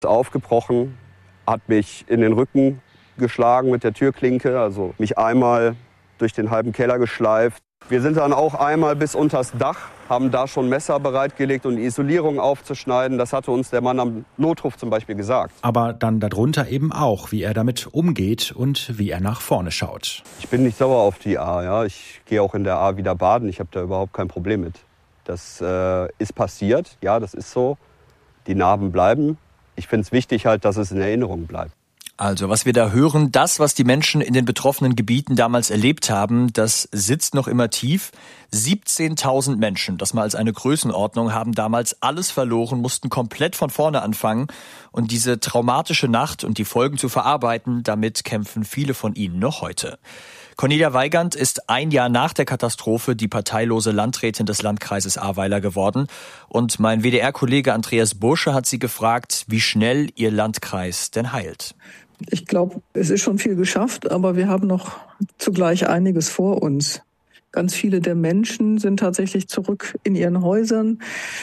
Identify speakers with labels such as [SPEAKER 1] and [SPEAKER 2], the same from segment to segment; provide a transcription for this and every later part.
[SPEAKER 1] Aufgebrochen, hat mich in den Rücken geschlagen mit der Türklinke, also mich einmal durch den halben Keller geschleift. Wir sind dann auch einmal bis unters Dach, haben da schon Messer bereitgelegt und die Isolierung aufzuschneiden. Das hatte uns der Mann am Notruf zum Beispiel gesagt.
[SPEAKER 2] Aber dann darunter eben auch, wie er damit umgeht und wie er nach vorne schaut.
[SPEAKER 1] Ich bin nicht sauer auf die A. Ja. Ich gehe auch in der A wieder baden. Ich habe da überhaupt kein Problem mit. Das ist passiert. Ja, das ist so. Die Narben bleiben. Ich finde es wichtig halt, dass es in Erinnerung bleibt.
[SPEAKER 3] Also, was wir da hören, das, was die Menschen in den betroffenen Gebieten damals erlebt haben, das sitzt noch immer tief. 17.000 Menschen, das mal als eine Größenordnung, haben damals alles verloren, mussten komplett von vorne anfangen. Und diese traumatische Nacht und die Folgen zu verarbeiten, damit kämpfen viele von ihnen noch heute. Cornelia Weigand ist ein Jahr nach der Katastrophe die parteilose Landrätin des Landkreises Ahrweiler geworden. Und mein WDR-Kollege Andreas Bursche hat sie gefragt, wie schnell ihr Landkreis denn heilt.
[SPEAKER 4] Ich glaube, es ist schon viel geschafft, aber wir haben noch zugleich einiges vor uns. Ganz viele der Menschen sind tatsächlich zurück in ihren Häusern.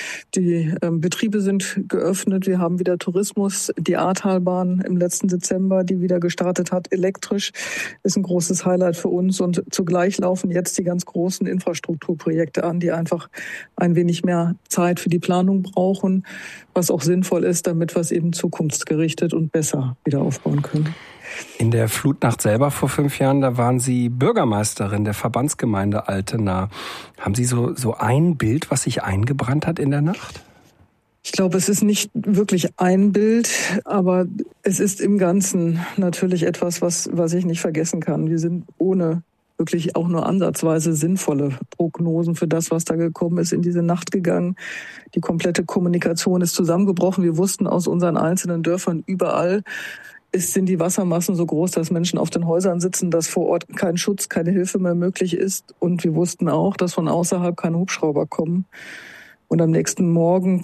[SPEAKER 4] Die Betriebe sind geöffnet. Wir haben wieder Tourismus. Die Ahrtalbahn im letzten Dezember, die wieder gestartet hat, elektrisch, ist ein großes Highlight für uns. Und zugleich laufen jetzt die ganz großen Infrastrukturprojekte an, die einfach ein wenig mehr Zeit für die Planung brauchen, was auch sinnvoll ist, damit wir es eben zukunftsgerichtet und besser wieder aufbauen können.
[SPEAKER 5] In der Flutnacht selber vor 5 Jahren, da waren Sie Bürgermeisterin der Verbandsgemeinde Altena. Haben Sie so ein Bild, was sich eingebrannt hat in der Nacht?
[SPEAKER 4] Ich glaube, es ist nicht wirklich ein Bild, aber es ist im Ganzen natürlich etwas, was ich nicht vergessen kann. Wir sind ohne wirklich auch nur ansatzweise sinnvolle Prognosen für das, was da gekommen ist, in diese Nacht gegangen. Die komplette Kommunikation ist zusammengebrochen. Wir wussten aus unseren einzelnen Dörfern überall, sind die Wassermassen so groß, dass Menschen auf den Häusern sitzen, dass vor Ort kein Schutz, keine Hilfe mehr möglich ist. Und wir wussten auch, dass von außerhalb keine Hubschrauber kommen. Und am nächsten Morgen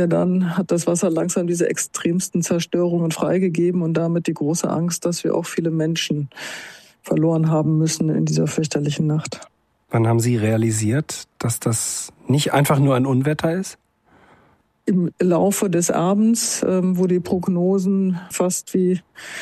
[SPEAKER 4] hat das Wasser langsam diese extremsten Zerstörungen freigegeben und damit die große Angst, dass wir auch viele Menschen verloren haben müssen in dieser fürchterlichen Nacht.
[SPEAKER 5] Wann haben Sie realisiert, dass das nicht einfach nur ein Unwetter ist?
[SPEAKER 4] Im Laufe des Abends, wo die Prognosen fast wie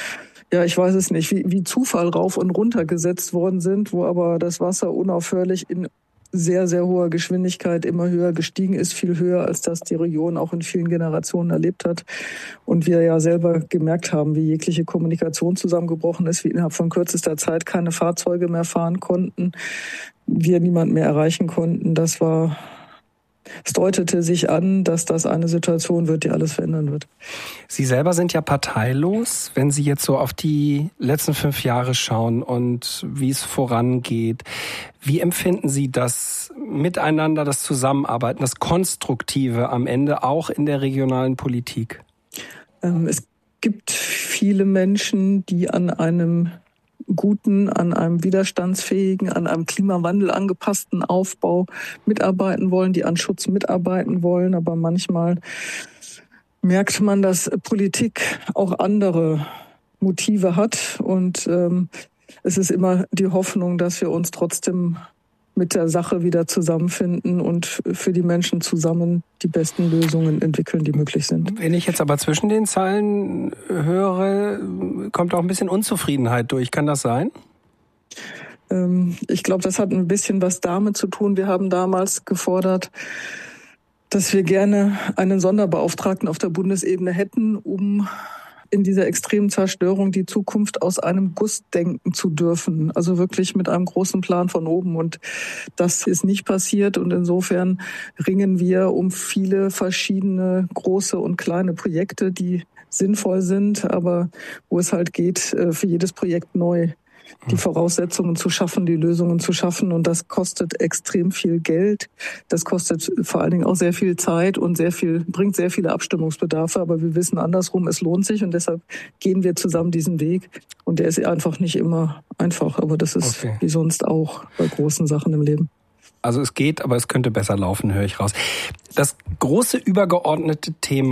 [SPEAKER 4] Zufall rauf und runter gesetzt worden sind, wo aber das Wasser unaufhörlich in sehr, sehr hoher Geschwindigkeit immer höher gestiegen ist, viel höher, als das die Region auch in vielen Generationen erlebt hat. Und wir ja selber gemerkt haben, wie jegliche Kommunikation zusammengebrochen ist, wie innerhalb von kürzester Zeit keine Fahrzeuge mehr fahren konnten, wir niemanden mehr erreichen konnten. Es deutete sich an, dass das eine Situation wird, die alles verändern wird.
[SPEAKER 5] Sie selber sind ja parteilos. Wenn Sie jetzt so auf die letzten 5 Jahre schauen und wie es vorangeht, wie empfinden Sie das Miteinander, das Zusammenarbeiten, das Konstruktive am Ende auch in der regionalen Politik?
[SPEAKER 4] Es gibt viele Menschen, die an einem guten, an einem widerstandsfähigen, an einem Klimawandel angepassten Aufbau mitarbeiten wollen, die an Schutz mitarbeiten wollen. Aber manchmal merkt man, dass Politik auch andere Motive hat. Und es ist immer die Hoffnung, dass wir uns trotzdem mit der Sache wieder zusammenfinden und für die Menschen zusammen die besten Lösungen entwickeln, die möglich sind.
[SPEAKER 5] Wenn ich jetzt aber zwischen den Zeilen höre, kommt auch ein bisschen Unzufriedenheit durch. Kann das sein?
[SPEAKER 4] Ich glaube, das hat ein bisschen was damit zu tun. Wir haben damals gefordert, dass wir gerne einen Sonderbeauftragten auf der Bundesebene hätten, um in dieser extremen Zerstörung die Zukunft aus einem Guss denken zu dürfen. Also wirklich mit einem großen Plan von oben. Und das ist nicht passiert. Und insofern ringen wir um viele verschiedene große und kleine Projekte, die sinnvoll sind, aber wo es halt geht, für jedes Projekt neu die Voraussetzungen zu schaffen, die Lösungen zu schaffen. Und das kostet extrem viel Geld. Das kostet vor allen Dingen auch sehr viel Zeit und bringt sehr viele Abstimmungsbedarfe. Aber wir wissen andersrum, es lohnt sich. Und deshalb gehen wir zusammen diesen Weg. Und der ist einfach nicht immer einfach. Aber das ist wie sonst auch bei großen Sachen im Leben.
[SPEAKER 5] Also es geht, aber es könnte besser laufen, höre ich raus. Das große übergeordnete Thema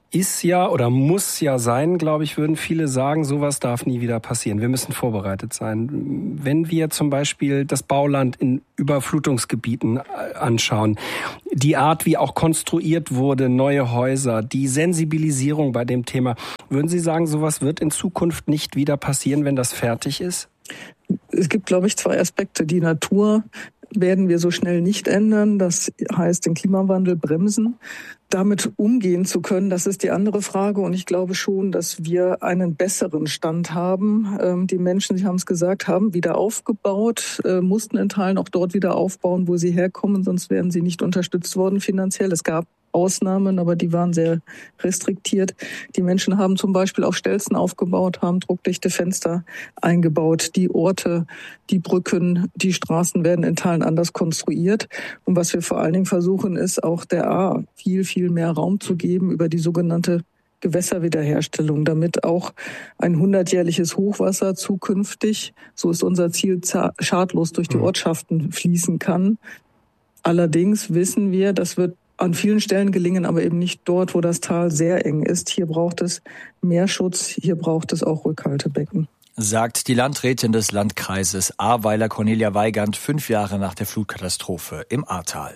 [SPEAKER 5] ist ja oder muss ja sein, glaube ich, würden viele sagen, sowas darf nie wieder passieren. Wir müssen vorbereitet sein. Wenn wir zum Beispiel das Bauland in Überflutungsgebieten anschauen, die Art, wie auch konstruiert wurde, neue Häuser, die Sensibilisierung bei dem Thema, würden Sie sagen, sowas wird in Zukunft nicht wieder passieren, wenn das fertig ist?
[SPEAKER 4] Es gibt, glaube ich, 2 Aspekte. Die Natur werden wir so schnell nicht ändern. Das heißt, den Klimawandel bremsen. Damit umgehen zu können, das ist die andere Frage. Und ich glaube schon, dass wir einen besseren Stand haben. Die Menschen, Sie haben es gesagt, haben wieder aufgebaut, mussten in Teilen auch dort wieder aufbauen, wo sie herkommen, sonst wären sie nicht unterstützt worden finanziell. Es gab Ausnahmen, aber die waren sehr restriktiert. Die Menschen haben zum Beispiel auch Stelzen aufgebaut, haben druckdichte Fenster eingebaut. Die Orte, die Brücken, die Straßen werden in Teilen anders konstruiert. Und was wir vor allen Dingen versuchen, ist auch der A viel mehr Raum zu geben über die sogenannte Gewässerwiederherstellung, damit auch ein 100-jährliches Hochwasser zukünftig, so ist unser Ziel, schadlos durch die Ortschaften fließen kann. Allerdings wissen wir, das wird an vielen Stellen gelingen, aber eben nicht dort, wo das Tal sehr eng ist. Hier braucht es mehr Schutz, hier braucht es auch Rückhaltebecken.
[SPEAKER 3] Sagt die Landrätin des Landkreises Ahrweiler, Cornelia Weigand, 5 Jahre nach der Flutkatastrophe im Ahrtal.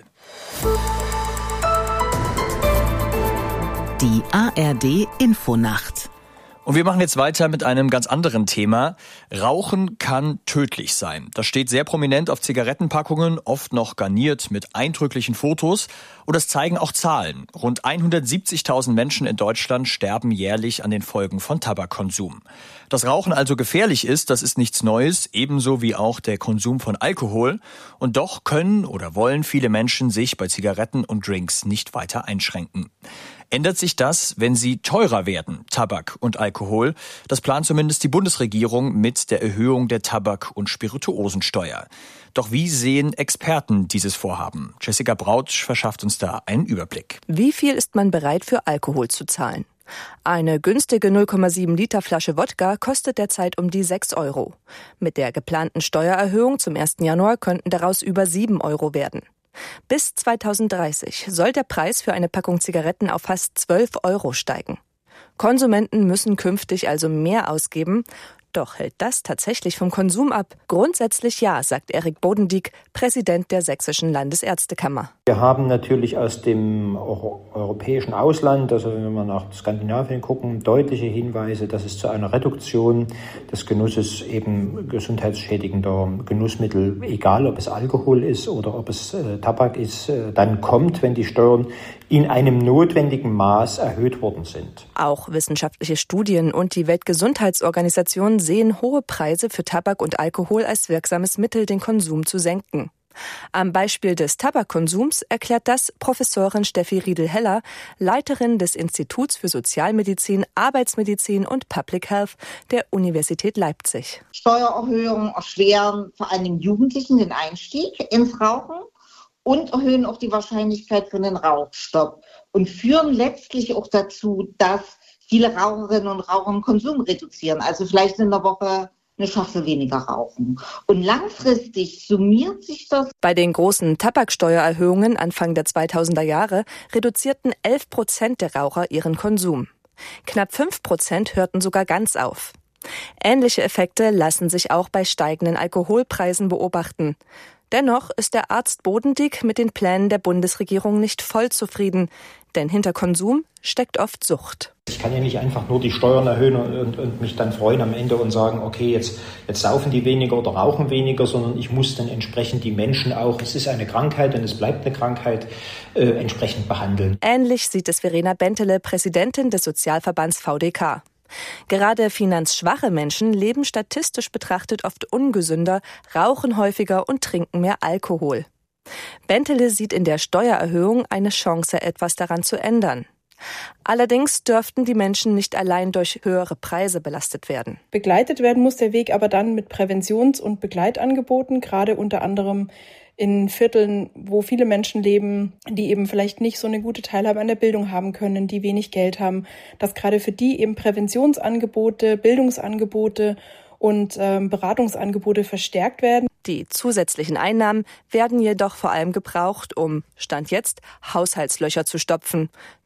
[SPEAKER 6] Die ARD Infonacht.
[SPEAKER 3] Und wir machen jetzt weiter mit einem ganz anderen Thema. Rauchen kann tödlich sein. Das steht sehr prominent auf Zigarettenpackungen, oft noch garniert mit eindrücklichen Fotos. Und das zeigen auch Zahlen. Rund 170.000 Menschen in Deutschland sterben jährlich an den Folgen von Tabakkonsum. Dass Rauchen also gefährlich ist, das ist nichts Neues, ebenso wie auch der Konsum von Alkohol. Und doch können oder wollen viele Menschen sich bei Zigaretten und Drinks nicht weiter einschränken. Ändert sich das, wenn sie teurer werden, Tabak und Alkohol? Das plant zumindest die Bundesregierung mit der Erhöhung der Tabak- und Spirituosensteuer. Doch wie sehen Experten dieses Vorhaben? Jessica Brautsch verschafft uns da einen Überblick.
[SPEAKER 7] Wie viel ist man bereit für Alkohol zu zahlen? Eine günstige 0,7 Liter Flasche Wodka kostet derzeit um die 6 €. Mit der geplanten Steuererhöhung zum 1. Januar könnten daraus über 7 € werden. Bis 2030 soll der Preis für eine Packung Zigaretten auf fast 12 € steigen. Konsumenten müssen künftig also mehr ausgeben. Doch hält das tatsächlich vom Konsum ab? Grundsätzlich ja, sagt Erik Bodendieck, Präsident der Sächsischen Landesärztekammer.
[SPEAKER 8] Wir haben natürlich aus dem europäischen Ausland, also wenn wir nach Skandinavien gucken, deutliche Hinweise, dass es zu einer Reduktion des Genusses eben gesundheitsschädigender Genussmittel, egal ob es Alkohol ist oder ob es Tabak ist, dann kommt, wenn die Steuern in einem notwendigen Maß erhöht worden sind.
[SPEAKER 7] Auch wissenschaftliche Studien und die Weltgesundheitsorganisation sehen hohe Preise für Tabak und Alkohol als wirksames Mittel, den Konsum zu senken. Am Beispiel des Tabakkonsums erklärt das Professorin Steffi Riedel-Heller, Leiterin des Instituts für Sozialmedizin, Arbeitsmedizin und Public Health der Universität Leipzig.
[SPEAKER 9] Steuererhöhungen erschweren vor allem Jugendlichen den Einstieg ins Rauchen und erhöhen auch die Wahrscheinlichkeit für den Rauchstopp und führen letztlich auch dazu, dass viele Raucherinnen und Raucher den Konsum reduzieren, also vielleicht in der Woche eine Schachtel weniger rauchen. Und langfristig summiert sich das.
[SPEAKER 7] Bei den großen Tabaksteuererhöhungen Anfang der 2000er Jahre reduzierten 11% der Raucher ihren Konsum. Knapp 5% hörten sogar ganz auf. Ähnliche Effekte lassen sich auch bei steigenden Alkoholpreisen beobachten. Dennoch ist der Arzt Bodendieck mit den Plänen der Bundesregierung nicht voll zufrieden, denn hinter Konsum steckt oft Sucht.
[SPEAKER 8] Ich kann ja nicht einfach nur die Steuern erhöhen und mich dann freuen am Ende und sagen, okay, jetzt saufen die weniger oder rauchen weniger, sondern ich muss dann entsprechend die Menschen auch, es ist eine Krankheit und es bleibt eine Krankheit, entsprechend behandeln.
[SPEAKER 7] Ähnlich sieht es Verena Bentele, Präsidentin des Sozialverbands VDK. Gerade finanzschwache Menschen leben statistisch betrachtet oft ungesünder, rauchen häufiger und trinken mehr Alkohol. Bentele sieht in der Steuererhöhung eine Chance, etwas daran zu ändern. Allerdings dürften die Menschen nicht allein durch höhere Preise belastet werden.
[SPEAKER 10] Begleitet werden muss der Weg aber dann mit Präventions- und Begleitangeboten, gerade unter anderem in Vierteln, wo viele Menschen leben, die eben vielleicht nicht so eine gute Teilhabe an der Bildung haben können, die wenig Geld haben, dass gerade für die eben Präventionsangebote, Bildungsangebote und Beratungsangebote verstärkt werden.
[SPEAKER 7] Die zusätzlichen Einnahmen werden jedoch vor allem gebraucht, um, Stand jetzt, Haushaltslöcher zu stopfen.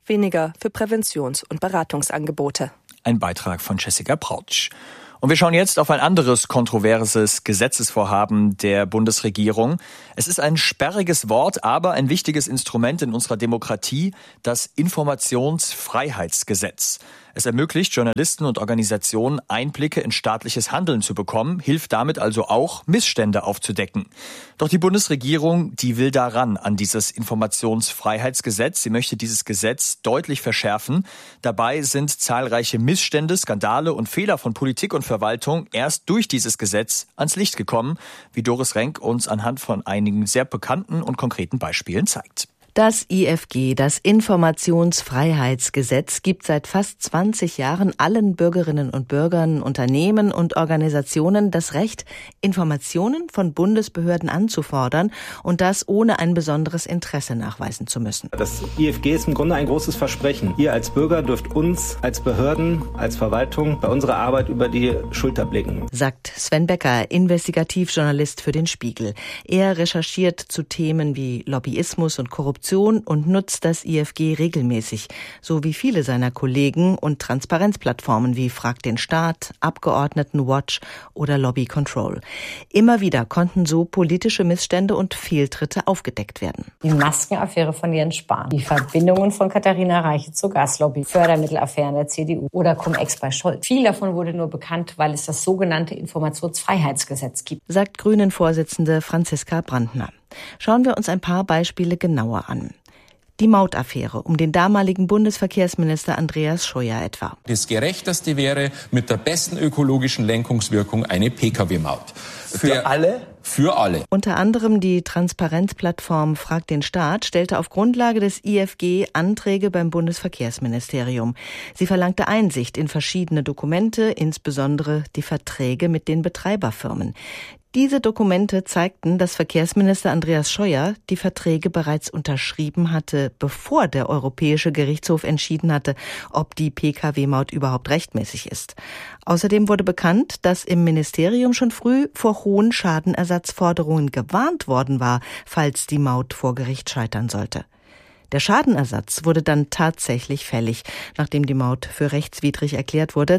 [SPEAKER 7] weniger für Präventions- und Beratungsangebote.
[SPEAKER 3] Ein Beitrag von Jessica Prautsch. Und wir schauen jetzt auf ein anderes kontroverses Gesetzesvorhaben der Bundesregierung. Es ist ein sperriges Wort, aber ein wichtiges Instrument in unserer Demokratie, das Informationsfreiheitsgesetz. Es ermöglicht Journalisten und Organisationen, Einblicke in staatliches Handeln zu bekommen, hilft damit also auch, Missstände aufzudecken. Doch die Bundesregierung, die will daran, an dieses Informationsfreiheitsgesetz. Sie möchte dieses Gesetz deutlich verschärfen. Dabei sind zahlreiche Missstände, Skandale und Fehler von Politik und Verwaltung erst durch dieses Gesetz ans Licht gekommen, wie Doris Renk uns anhand von einigen sehr bekannten und konkreten Beispielen zeigt.
[SPEAKER 6] Das IFG, das Informationsfreiheitsgesetz, gibt seit fast 20 Jahren allen Bürgerinnen und Bürgern, Unternehmen und Organisationen das Recht, Informationen von Bundesbehörden anzufordern und das ohne ein besonderes Interesse nachweisen zu müssen.
[SPEAKER 11] Das IFG ist im Grunde ein großes Versprechen. Ihr als Bürger dürft uns als Behörden, als Verwaltung bei unserer Arbeit über die Schulter blicken,
[SPEAKER 6] sagt Sven Becker, Investigativjournalist für den Spiegel. Er recherchiert zu Themen wie Lobbyismus und Korruption und nutzt das IFG regelmäßig, so wie viele seiner Kollegen, und Transparenzplattformen wie Frag den Staat, Abgeordnetenwatch oder Lobby Control. Immer wieder konnten so politische Missstände und Fehltritte aufgedeckt werden.
[SPEAKER 12] Die Maskenaffäre von Jens Spahn, die Verbindungen von Katharina Reiche zur Gaslobby, Fördermittelaffären der CDU oder Cum-Ex bei Scholz. Viel davon wurde nur bekannt, weil es das sogenannte Informationsfreiheitsgesetz gibt,
[SPEAKER 6] sagt Grünen-Vorsitzende Franziska Brandner. Schauen wir uns ein paar Beispiele genauer an. Die Mautaffäre um den damaligen Bundesverkehrsminister Andreas Scheuer etwa.
[SPEAKER 13] Das Gerechteste wäre mit der besten ökologischen Lenkungswirkung eine Pkw-Maut.
[SPEAKER 11] Für alle?
[SPEAKER 13] Für alle.
[SPEAKER 6] Unter anderem die Transparenzplattform Frag den Staat stellte auf Grundlage des IFG Anträge beim Bundesverkehrsministerium. Sie verlangte Einsicht in verschiedene Dokumente, insbesondere die Verträge mit den Betreiberfirmen. Diese Dokumente zeigten, dass Verkehrsminister Andreas Scheuer die Verträge bereits unterschrieben hatte, bevor der Europäische Gerichtshof entschieden hatte, ob die Pkw-Maut überhaupt rechtmäßig ist. Außerdem wurde bekannt, dass im Ministerium schon früh vor hohen Schadenersatzforderungen gewarnt worden war, falls die Maut vor Gericht scheitern sollte. Der Schadenersatz wurde dann tatsächlich fällig, nachdem die Maut für rechtswidrig erklärt wurde.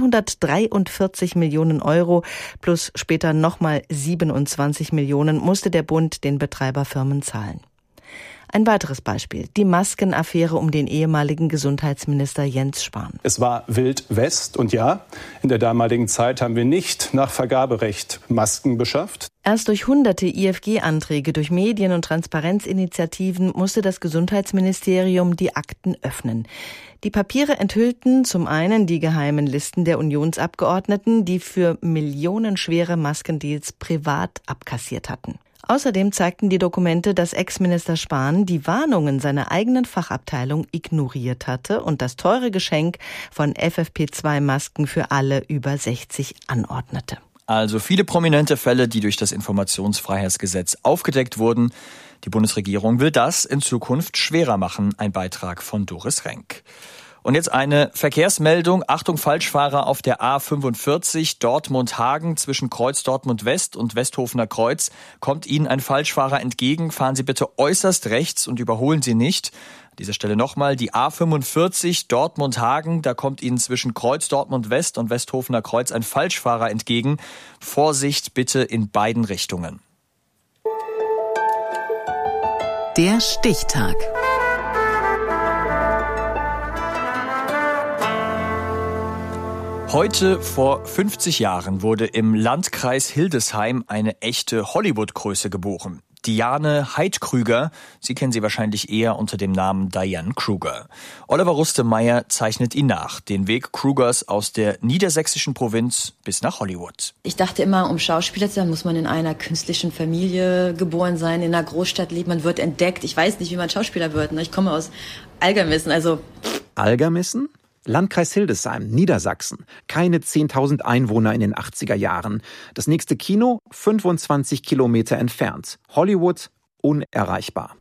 [SPEAKER 6] 243 Millionen Euro plus später nochmal 27 Millionen musste der Bund den Betreiberfirmen zahlen. Ein weiteres Beispiel, die Maskenaffäre um den ehemaligen Gesundheitsminister Jens Spahn.
[SPEAKER 14] Es war Wild West und ja, in der damaligen Zeit haben wir nicht nach Vergaberecht Masken beschafft.
[SPEAKER 6] Erst durch hunderte IFG-Anträge, durch Medien- und Transparenzinitiativen musste das Gesundheitsministerium die Akten öffnen. Die Papiere enthüllten zum einen die geheimen Listen der Unionsabgeordneten, die für millionenschwere Maskendeals privat abkassiert hatten. Außerdem zeigten die Dokumente, dass Ex-Minister Spahn die Warnungen seiner eigenen Fachabteilung ignoriert hatte und das teure Geschenk von FFP2-Masken für alle über 60 anordnete.
[SPEAKER 3] Also viele prominente Fälle, die durch das Informationsfreiheitsgesetz aufgedeckt wurden. Die Bundesregierung will das in Zukunft schwerer machen. Ein Beitrag von Doris Renk. Und jetzt eine Verkehrsmeldung. Achtung, Falschfahrer auf der A45 Dortmund-Hagen zwischen Kreuz Dortmund-West und Westhofener Kreuz. Kommt Ihnen ein Falschfahrer entgegen, fahren Sie bitte äußerst rechts und überholen Sie nicht. An dieser Stelle nochmal die A45 Dortmund-Hagen. Da kommt Ihnen zwischen Kreuz Dortmund-West und Westhofener Kreuz ein Falschfahrer entgegen. Vorsicht bitte in beiden Richtungen.
[SPEAKER 6] Der Stichtag.
[SPEAKER 3] Heute vor 50 Jahren wurde im Landkreis Hildesheim eine echte Hollywood-Größe geboren. Diane Heidkrüger, Sie kennen sie wahrscheinlich eher unter dem Namen Diane Kruger. Oliver Rustemeyer zeichnet ihn nach, den Weg Krugers aus der niedersächsischen Provinz bis nach Hollywood.
[SPEAKER 15] Ich dachte immer, um Schauspieler zu sein, muss man in einer künstlichen Familie geboren sein, in einer Großstadt leben, man wird entdeckt. Ich weiß nicht, wie man Schauspieler wird. Ich komme aus Algermissen,
[SPEAKER 16] Algermissen? Landkreis Hildesheim, Niedersachsen. Keine 10.000 Einwohner in den 80er Jahren. Das nächste Kino 25 Kilometer entfernt. Hollywood unerreichbar.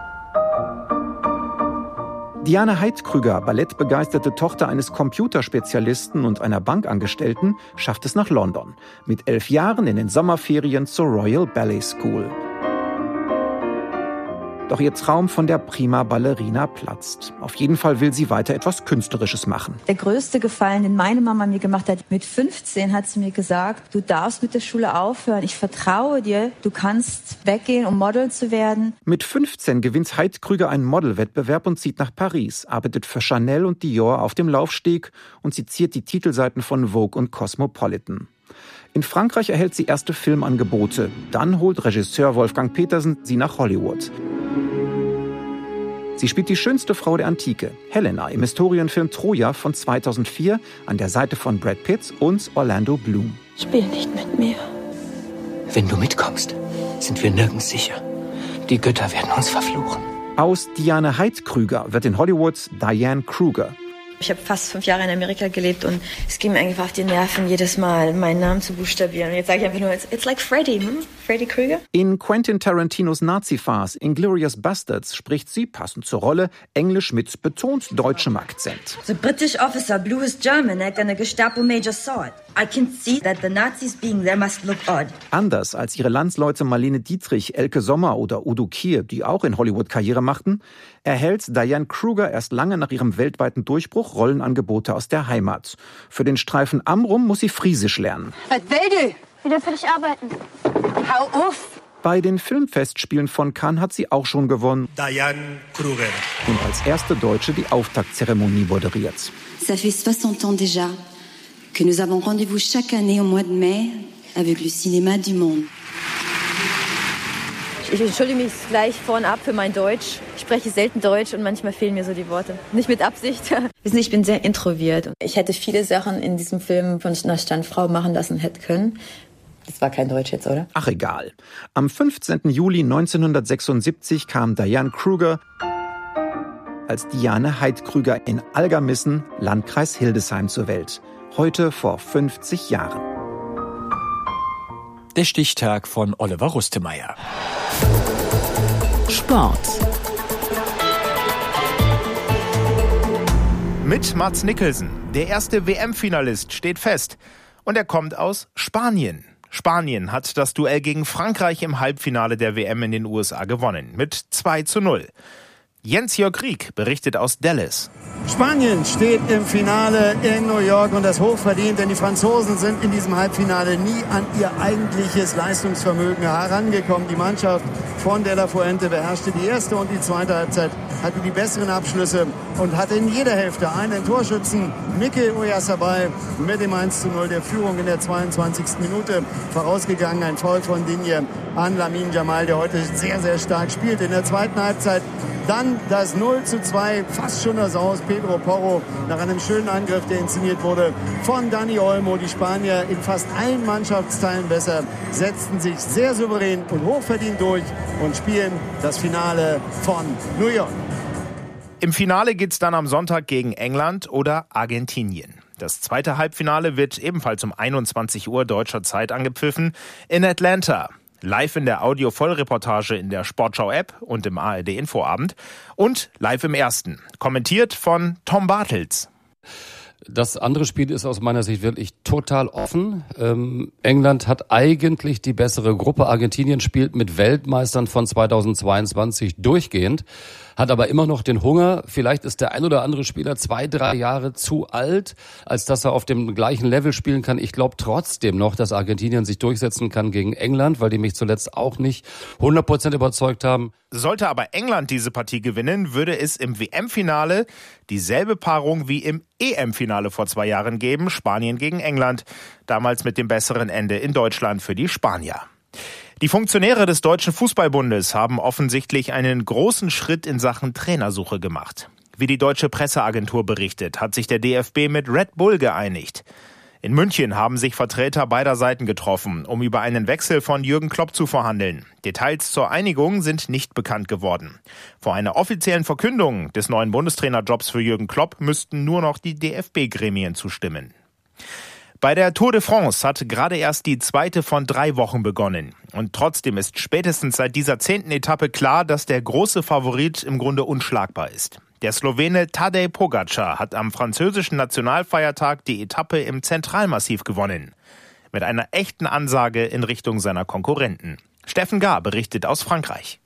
[SPEAKER 16] Diane Heidkrüger, ballettbegeisterte Tochter eines Computerspezialisten und einer Bankangestellten, schafft es nach London. Mit 11 Jahren in den Sommerferien zur Royal Ballet School. Doch ihr Traum von der Prima Ballerina platzt. Auf jeden Fall will sie weiter etwas Künstlerisches machen.
[SPEAKER 17] Der größte Gefallen, den meine Mama mir gemacht hat, mit 15 hat sie mir gesagt, du darfst mit der Schule aufhören. Ich vertraue dir, du kannst weggehen, um Model zu werden.
[SPEAKER 16] Mit 15 gewinnt Heid Krüger einen Modelwettbewerb und zieht nach Paris, arbeitet für Chanel und Dior auf dem Laufsteg und sie ziert die Titelseiten von Vogue und Cosmopolitan. In Frankreich erhält sie erste Filmangebote. Dann holt Regisseur Wolfgang Petersen sie nach Hollywood. Sie spielt die schönste Frau der Antike, Helena, im Historienfilm Troja von 2004 an der Seite von Brad Pitt und Orlando Bloom.
[SPEAKER 17] Spiel nicht mit mir.
[SPEAKER 18] Wenn du mitkommst, sind wir nirgends sicher. Die Götter werden uns verfluchen.
[SPEAKER 16] Aus Diane Heid Krüger wird in Hollywood Diane Kruger.
[SPEAKER 15] Ich habe fast 5 Jahre in Amerika gelebt und es ging mir einfach auf die Nerven, jedes Mal meinen Namen zu buchstabieren. Und jetzt sage ich einfach nur, it's like Freddy, Freddy Krueger.
[SPEAKER 16] In Quentin Tarantinos Nazi-Farce Inglourious Basterds spricht sie, passend zur Rolle, Englisch mit betont deutschem Akzent.
[SPEAKER 17] The British officer blew his German egg and a Gestapo major saw it. I can see that the Nazis being there must look odd.
[SPEAKER 16] Anders als ihre Landsleute Marlene Dietrich, Elke Sommer oder Udo Kier, die auch in Hollywood Karriere machten, erhält Diane Kruger erst lange nach ihrem weltweiten Durchbruch Rollenangebote aus der Heimat. Für den Streifen Amrum muss sie Friesisch lernen.
[SPEAKER 17] Was will du? Wieder für dich arbeiten. Hau auf!
[SPEAKER 16] Bei den Filmfestspielen von Cannes hat sie auch schon gewonnen.
[SPEAKER 19] Diane Kruger.
[SPEAKER 16] Und als erste Deutsche die Auftaktzeremonie moderiert.
[SPEAKER 20] Ça fait 60 ans déjà que nous avons rendez-vous chaque année au mois de mai avec le cinéma du monde.
[SPEAKER 15] Ich entschuldige mich gleich vornab für mein Deutsch. Ich spreche selten Deutsch und manchmal fehlen mir so die Worte. Nicht mit Absicht. Ich bin sehr introvertiert. Ich hätte viele Sachen in diesem Film von einer Standfrau machen lassen hätte können. Das war kein Deutsch jetzt, oder?
[SPEAKER 16] Ach egal. Am 15. Juli 1976 kam Diane Kruger als Diane Heid Krüger in Algermissen, Landkreis Hildesheim, zur Welt. Heute vor 50 Jahren.
[SPEAKER 3] Der Stichtag von Oliver Rustemeyer.
[SPEAKER 21] Sport. Mit Mats Mikkelsen. Der erste WM-Finalist steht fest. Und er kommt aus Spanien. Spanien hat das Duell gegen Frankreich im Halbfinale der WM in den USA gewonnen. Mit 2:0. Jens-Jörg Rieck berichtet aus Dallas.
[SPEAKER 22] Spanien steht im Finale in New York und das hochverdient, denn die Franzosen sind in diesem Halbfinale nie an ihr eigentliches Leistungsvermögen herangekommen. Die Mannschaft von De La Fuente beherrschte die erste und die zweite Halbzeit, hatte die besseren Abschlüsse und hatte in jeder Hälfte einen Torschützen, Mikel Oyarzabal, mit dem 1:0 der Führung in der 22. Minute vorausgegangen. Ein Foul von Digne an Lamine Yamal, der heute sehr, sehr stark spielt. In der zweiten Halbzeit dann das 0:2, fast schon das Aus. Pedro Porro nach einem schönen Angriff, der inszeniert wurde von Dani Olmo. Die Spanier in fast allen Mannschaftsteilen besser, setzten sich sehr souverän und hochverdient durch und spielen das Finale von New York.
[SPEAKER 21] Im Finale geht's dann am Sonntag gegen England oder Argentinien. Das zweite Halbfinale wird ebenfalls um 21 Uhr deutscher Zeit angepfiffen in Atlanta. Live in der Audio-Vollreportage in der Sportschau-App und im ARD-Infoabend und live im Ersten. Kommentiert von Tom Bartels.
[SPEAKER 23] Das andere Spiel ist aus meiner Sicht wirklich total offen. England hat eigentlich die bessere Gruppe. Argentinien spielt mit Weltmeistern von 2022 durchgehend, hat aber immer noch den Hunger. Vielleicht ist der ein oder andere Spieler 2-3 Jahre zu alt, als dass er auf dem gleichen Level spielen kann. Ich glaube trotzdem noch, dass Argentinien sich durchsetzen kann gegen England, weil die mich zuletzt auch nicht 100% überzeugt haben.
[SPEAKER 21] Sollte aber England diese Partie gewinnen, würde es im WM-Finale dieselbe Paarung wie im EM-Finale vor 2 Jahren geben, Spanien gegen England. Damals mit dem besseren Ende in Deutschland für die Spanier. Die Funktionäre des Deutschen Fußballbundes haben offensichtlich einen großen Schritt in Sachen Trainersuche gemacht. Wie die deutsche Presseagentur berichtet, hat sich der DFB mit Red Bull geeinigt. In München haben sich Vertreter beider Seiten getroffen, um über einen Wechsel von Jürgen Klopp zu verhandeln. Details zur Einigung sind nicht bekannt geworden. Vor einer offiziellen Verkündung des neuen Bundestrainerjobs für Jürgen Klopp müssten nur noch die DFB-Gremien zustimmen. Bei der Tour de France hat gerade erst die zweite von 3 Wochen begonnen. Und trotzdem ist spätestens seit dieser 10. Etappe klar, dass der große Favorit im Grunde unschlagbar ist. Der Slowene Tadej Pogačar hat am französischen Nationalfeiertag die Etappe im Zentralmassiv gewonnen. Mit einer echten Ansage in Richtung seiner Konkurrenten. Steffen Gahr berichtet aus Frankreich.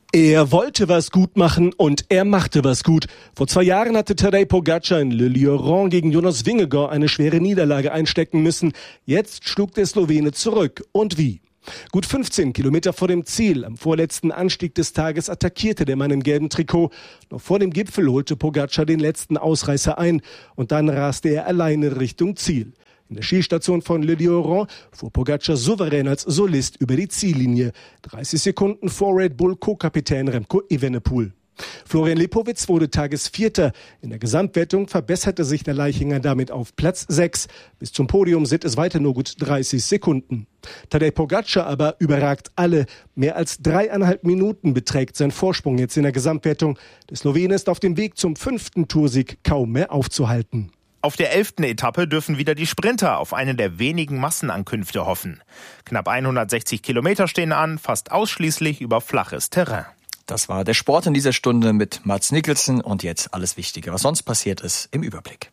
[SPEAKER 1] Er wollte was gut machen und er machte was gut. Vor 2 Jahren hatte Tadej Pogačar in Le Lieuran gegen Jonas Vingegaard eine schwere Niederlage einstecken müssen. Jetzt schlug der Slowene zurück. Und wie? Gut 15 Kilometer vor dem Ziel, am vorletzten Anstieg des Tages, attackierte der Mann im gelben Trikot. Noch vor dem Gipfel holte Pogačar den letzten Ausreißer ein und dann raste er alleine Richtung Ziel. In der Skistation von Le Lieuran fuhr Pogačar souverän als Solist über die Ziellinie. 30 Sekunden vor Red Bull Co-Kapitän Remco Evenepoel. Florian Lipowitz wurde Tagesvierter. In der Gesamtwertung verbesserte sich der Leichinger damit auf Platz 6. Bis zum Podium sind es weiter nur gut 30 Sekunden. Tadej Pogačar aber überragt alle. Mehr als 3,5 Minuten beträgt sein Vorsprung jetzt in der Gesamtwertung. Der Slowene ist auf dem Weg zum 5. Toursieg kaum mehr aufzuhalten.
[SPEAKER 21] Auf der 11. Etappe dürfen wieder die Sprinter auf eine der wenigen Massenankünfte hoffen. Knapp 160 Kilometer stehen an, fast ausschließlich über flaches Terrain.
[SPEAKER 3] Das war der Sport in dieser Stunde mit Mads Nicholson und jetzt alles Wichtige, was sonst passiert ist, im Überblick.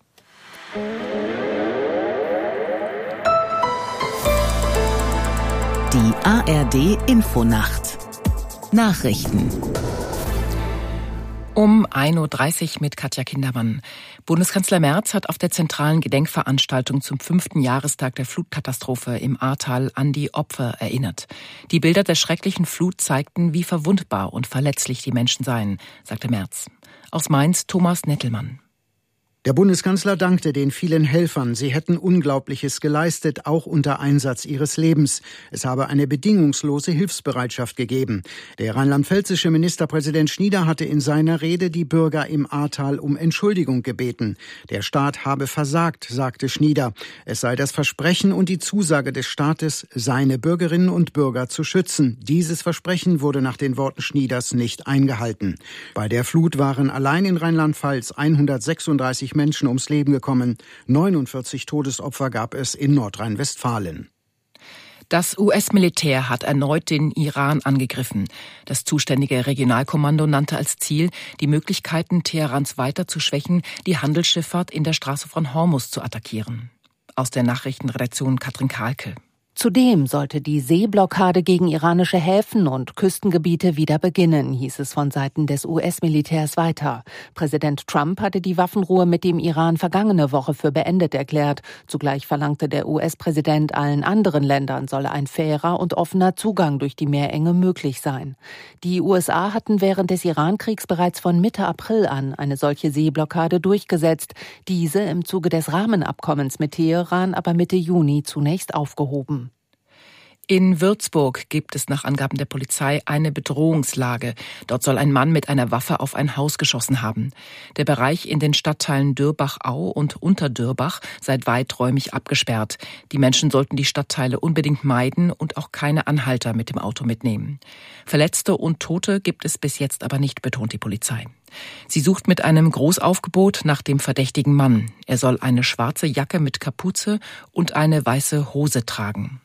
[SPEAKER 2] Die ARD Infonacht. Nachrichten.
[SPEAKER 19] Um 1.30 Uhr mit Katja Kindermann. Bundeskanzler Merz hat auf der zentralen Gedenkveranstaltung zum 5. Jahrestag der Flutkatastrophe im Ahrtal an die Opfer erinnert. Die Bilder der schrecklichen Flut zeigten, wie verwundbar und verletzlich die Menschen seien, sagte Merz. Aus Mainz Thomas Nettelmann.
[SPEAKER 24] Der Bundeskanzler dankte den vielen Helfern. Sie hätten Unglaubliches geleistet, auch unter Einsatz ihres Lebens. Es habe eine bedingungslose Hilfsbereitschaft gegeben. Der rheinland-pfälzische Ministerpräsident Schnieder hatte in seiner Rede die Bürger im Ahrtal um Entschuldigung gebeten. Der Staat habe versagt, sagte Schnieder. Es sei das Versprechen und die Zusage des Staates, seine Bürgerinnen und Bürger zu schützen. Dieses Versprechen wurde nach den Worten Schnieders nicht eingehalten. Bei der Flut waren allein in Rheinland-Pfalz 136 Menschen ums Leben gekommen. 49 Todesopfer gab es in Nordrhein-Westfalen.
[SPEAKER 19] Das US-Militär hat erneut den Iran angegriffen. Das zuständige Regionalkommando nannte als Ziel, die Möglichkeiten Teherans weiter zu schwächen, die Handelsschifffahrt in der Straße von Hormuz zu attackieren. Aus der Nachrichtenredaktion Katrin Kahlke.
[SPEAKER 2] Zudem sollte die Seeblockade gegen iranische Häfen und Küstengebiete wieder beginnen, hieß es von Seiten des US-Militärs weiter. Präsident Trump hatte die Waffenruhe mit dem Iran vergangene Woche für beendet erklärt. Zugleich verlangte der US-Präsident, allen anderen Ländern solle ein fairer und offener Zugang durch die Meerenge möglich sein. Die USA hatten während des Iran-Kriegs bereits von Mitte April an eine solche Seeblockade durchgesetzt. Diese im Zuge des Rahmenabkommens mit Teheran aber Mitte Juni zunächst aufgehoben.
[SPEAKER 19] In Würzburg gibt es nach Angaben der Polizei eine Bedrohungslage. Dort soll ein Mann mit einer Waffe auf ein Haus geschossen haben. Der Bereich in den Stadtteilen Dörbach-Au und Unterdörbach sei weiträumig abgesperrt. Die Menschen sollten die Stadtteile unbedingt meiden und auch keine Anhalter mit dem Auto mitnehmen. Verletzte und Tote gibt es bis jetzt aber nicht, betont die Polizei. Sie sucht mit einem Großaufgebot nach dem verdächtigen Mann. Er soll eine schwarze Jacke mit Kapuze und eine weiße Hose tragen.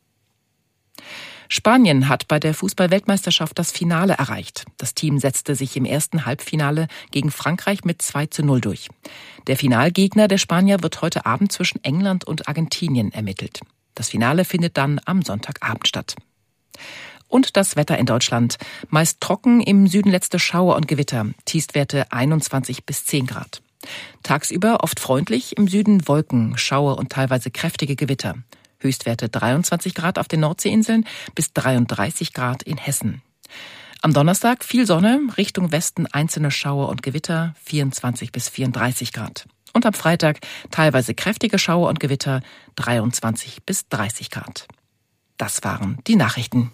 [SPEAKER 19] Spanien hat bei der Fußball-Weltmeisterschaft das Finale erreicht. Das Team setzte sich im ersten Halbfinale gegen Frankreich mit 2:0 durch. Der Finalgegner der Spanier wird heute Abend zwischen England und Argentinien ermittelt. Das Finale findet dann am Sonntagabend statt. Und das Wetter in Deutschland. Meist trocken, im Süden letzte Schauer und Gewitter. Tiefstwerte 21 bis 10 Grad. Tagsüber oft freundlich, im Süden Wolken, Schauer und teilweise kräftige Gewitter. Höchstwerte 23 Grad auf den Nordseeinseln bis 33 Grad in Hessen. Am Donnerstag viel Sonne, Richtung Westen einzelne Schauer und Gewitter, 24 bis 34 Grad. Und am Freitag teilweise kräftige Schauer und Gewitter, 23 bis 30 Grad. Das waren die Nachrichten.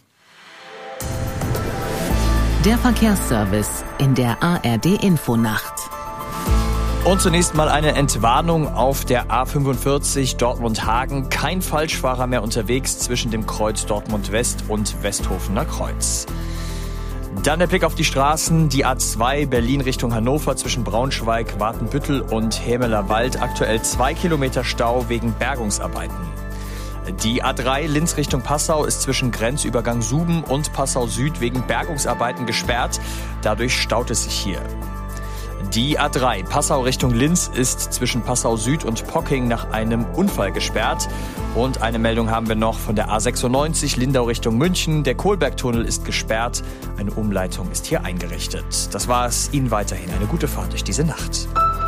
[SPEAKER 2] Der Verkehrsservice in der ARD Infonacht.
[SPEAKER 3] Und zunächst mal eine Entwarnung auf der A45 Dortmund-Hagen. Kein Falschfahrer mehr unterwegs zwischen dem Kreuz Dortmund-West und Westhofener Kreuz. Dann der Blick auf die Straßen. Die A2 Berlin Richtung Hannover zwischen Braunschweig, Watenbüttel und Hämeler Wald. Aktuell 2 Kilometer Stau wegen Bergungsarbeiten. Die A3 Linz Richtung Passau ist zwischen Grenzübergang Suben und Passau Süd wegen Bergungsarbeiten gesperrt. Dadurch staut es sich hier. Die A3 Passau Richtung Linz ist zwischen Passau Süd und Pocking nach einem Unfall gesperrt. Und eine Meldung haben wir noch von der A96 Lindau Richtung München. Der Kohlbergtunnel ist gesperrt. Eine Umleitung ist hier eingerichtet. Das war es. Ihnen weiterhin eine gute Fahrt durch diese Nacht.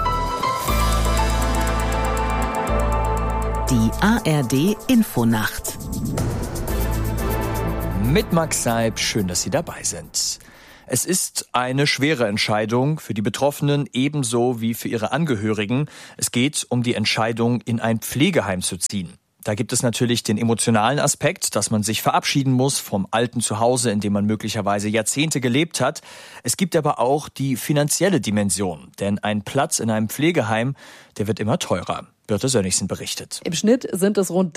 [SPEAKER 4] Die ARD Infonacht.
[SPEAKER 3] Mit Max Seib, schön, dass Sie dabei sind. Es ist eine schwere Entscheidung für die Betroffenen ebenso wie für ihre Angehörigen. Es geht um die Entscheidung, in ein Pflegeheim zu ziehen. Da gibt es natürlich den emotionalen Aspekt, dass man sich verabschieden muss vom alten Zuhause, in dem man möglicherweise Jahrzehnte gelebt hat. Es gibt aber auch die finanzielle Dimension, denn ein Platz in einem Pflegeheim, der wird immer teurer. Birte Sönnigsen berichtet.
[SPEAKER 5] Im Schnitt sind es rund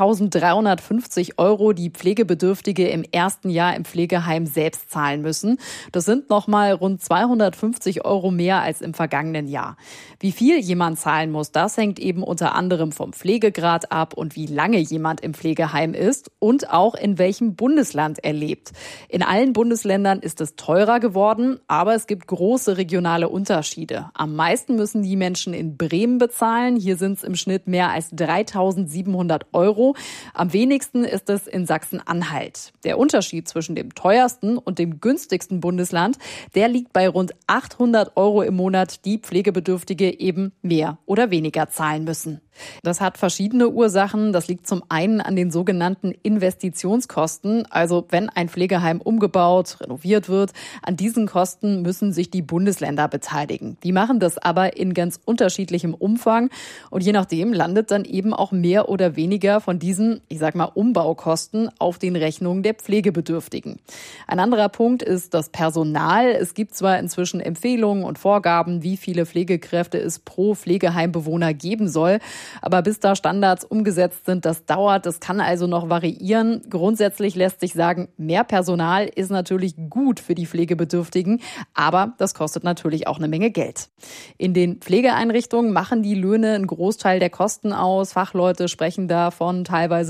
[SPEAKER 5] 3.350 €, die Pflegebedürftige im ersten Jahr im Pflegeheim selbst zahlen müssen. Das sind nochmal rund 250 € mehr als im vergangenen Jahr. Wie viel jemand zahlen muss, das hängt eben unter anderem vom Pflegegrad ab und wie lange jemand im Pflegeheim ist und auch in welchem Bundesland er lebt. In allen Bundesländern ist es teurer geworden, aber es gibt große regionale Unterschiede. Am meisten müssen die Menschen in Bremen bezahlen. Hier sind im Schnitt mehr als 3.700 €. Am wenigsten ist es in Sachsen-Anhalt. Der Unterschied zwischen dem teuersten und dem günstigsten Bundesland, der liegt bei rund 800 € im Monat, die Pflegebedürftige eben mehr oder weniger zahlen müssen. Das hat verschiedene Ursachen. Das liegt zum einen an den sogenannten Investitionskosten. Also wenn ein Pflegeheim umgebaut, renoviert wird, an diesen Kosten müssen sich die Bundesländer beteiligen. Die machen das aber in ganz unterschiedlichem Umfang. Und je nachdem landet dann eben auch mehr oder weniger von diesen, Umbaukosten auf den Rechnungen der Pflegebedürftigen. Ein anderer Punkt ist das Personal. Es gibt zwar inzwischen Empfehlungen und Vorgaben, wie viele Pflegekräfte es pro Pflegeheimbewohner geben soll. Aber bis da Standards umgesetzt sind, das dauert. Das kann also noch variieren. Grundsätzlich lässt sich sagen, mehr Personal ist natürlich gut für die Pflegebedürftigen, aber das kostet natürlich auch eine Menge Geld. In den Pflegeeinrichtungen machen die Löhne einen Großteil der Kosten aus. Fachleute sprechen da von teilweise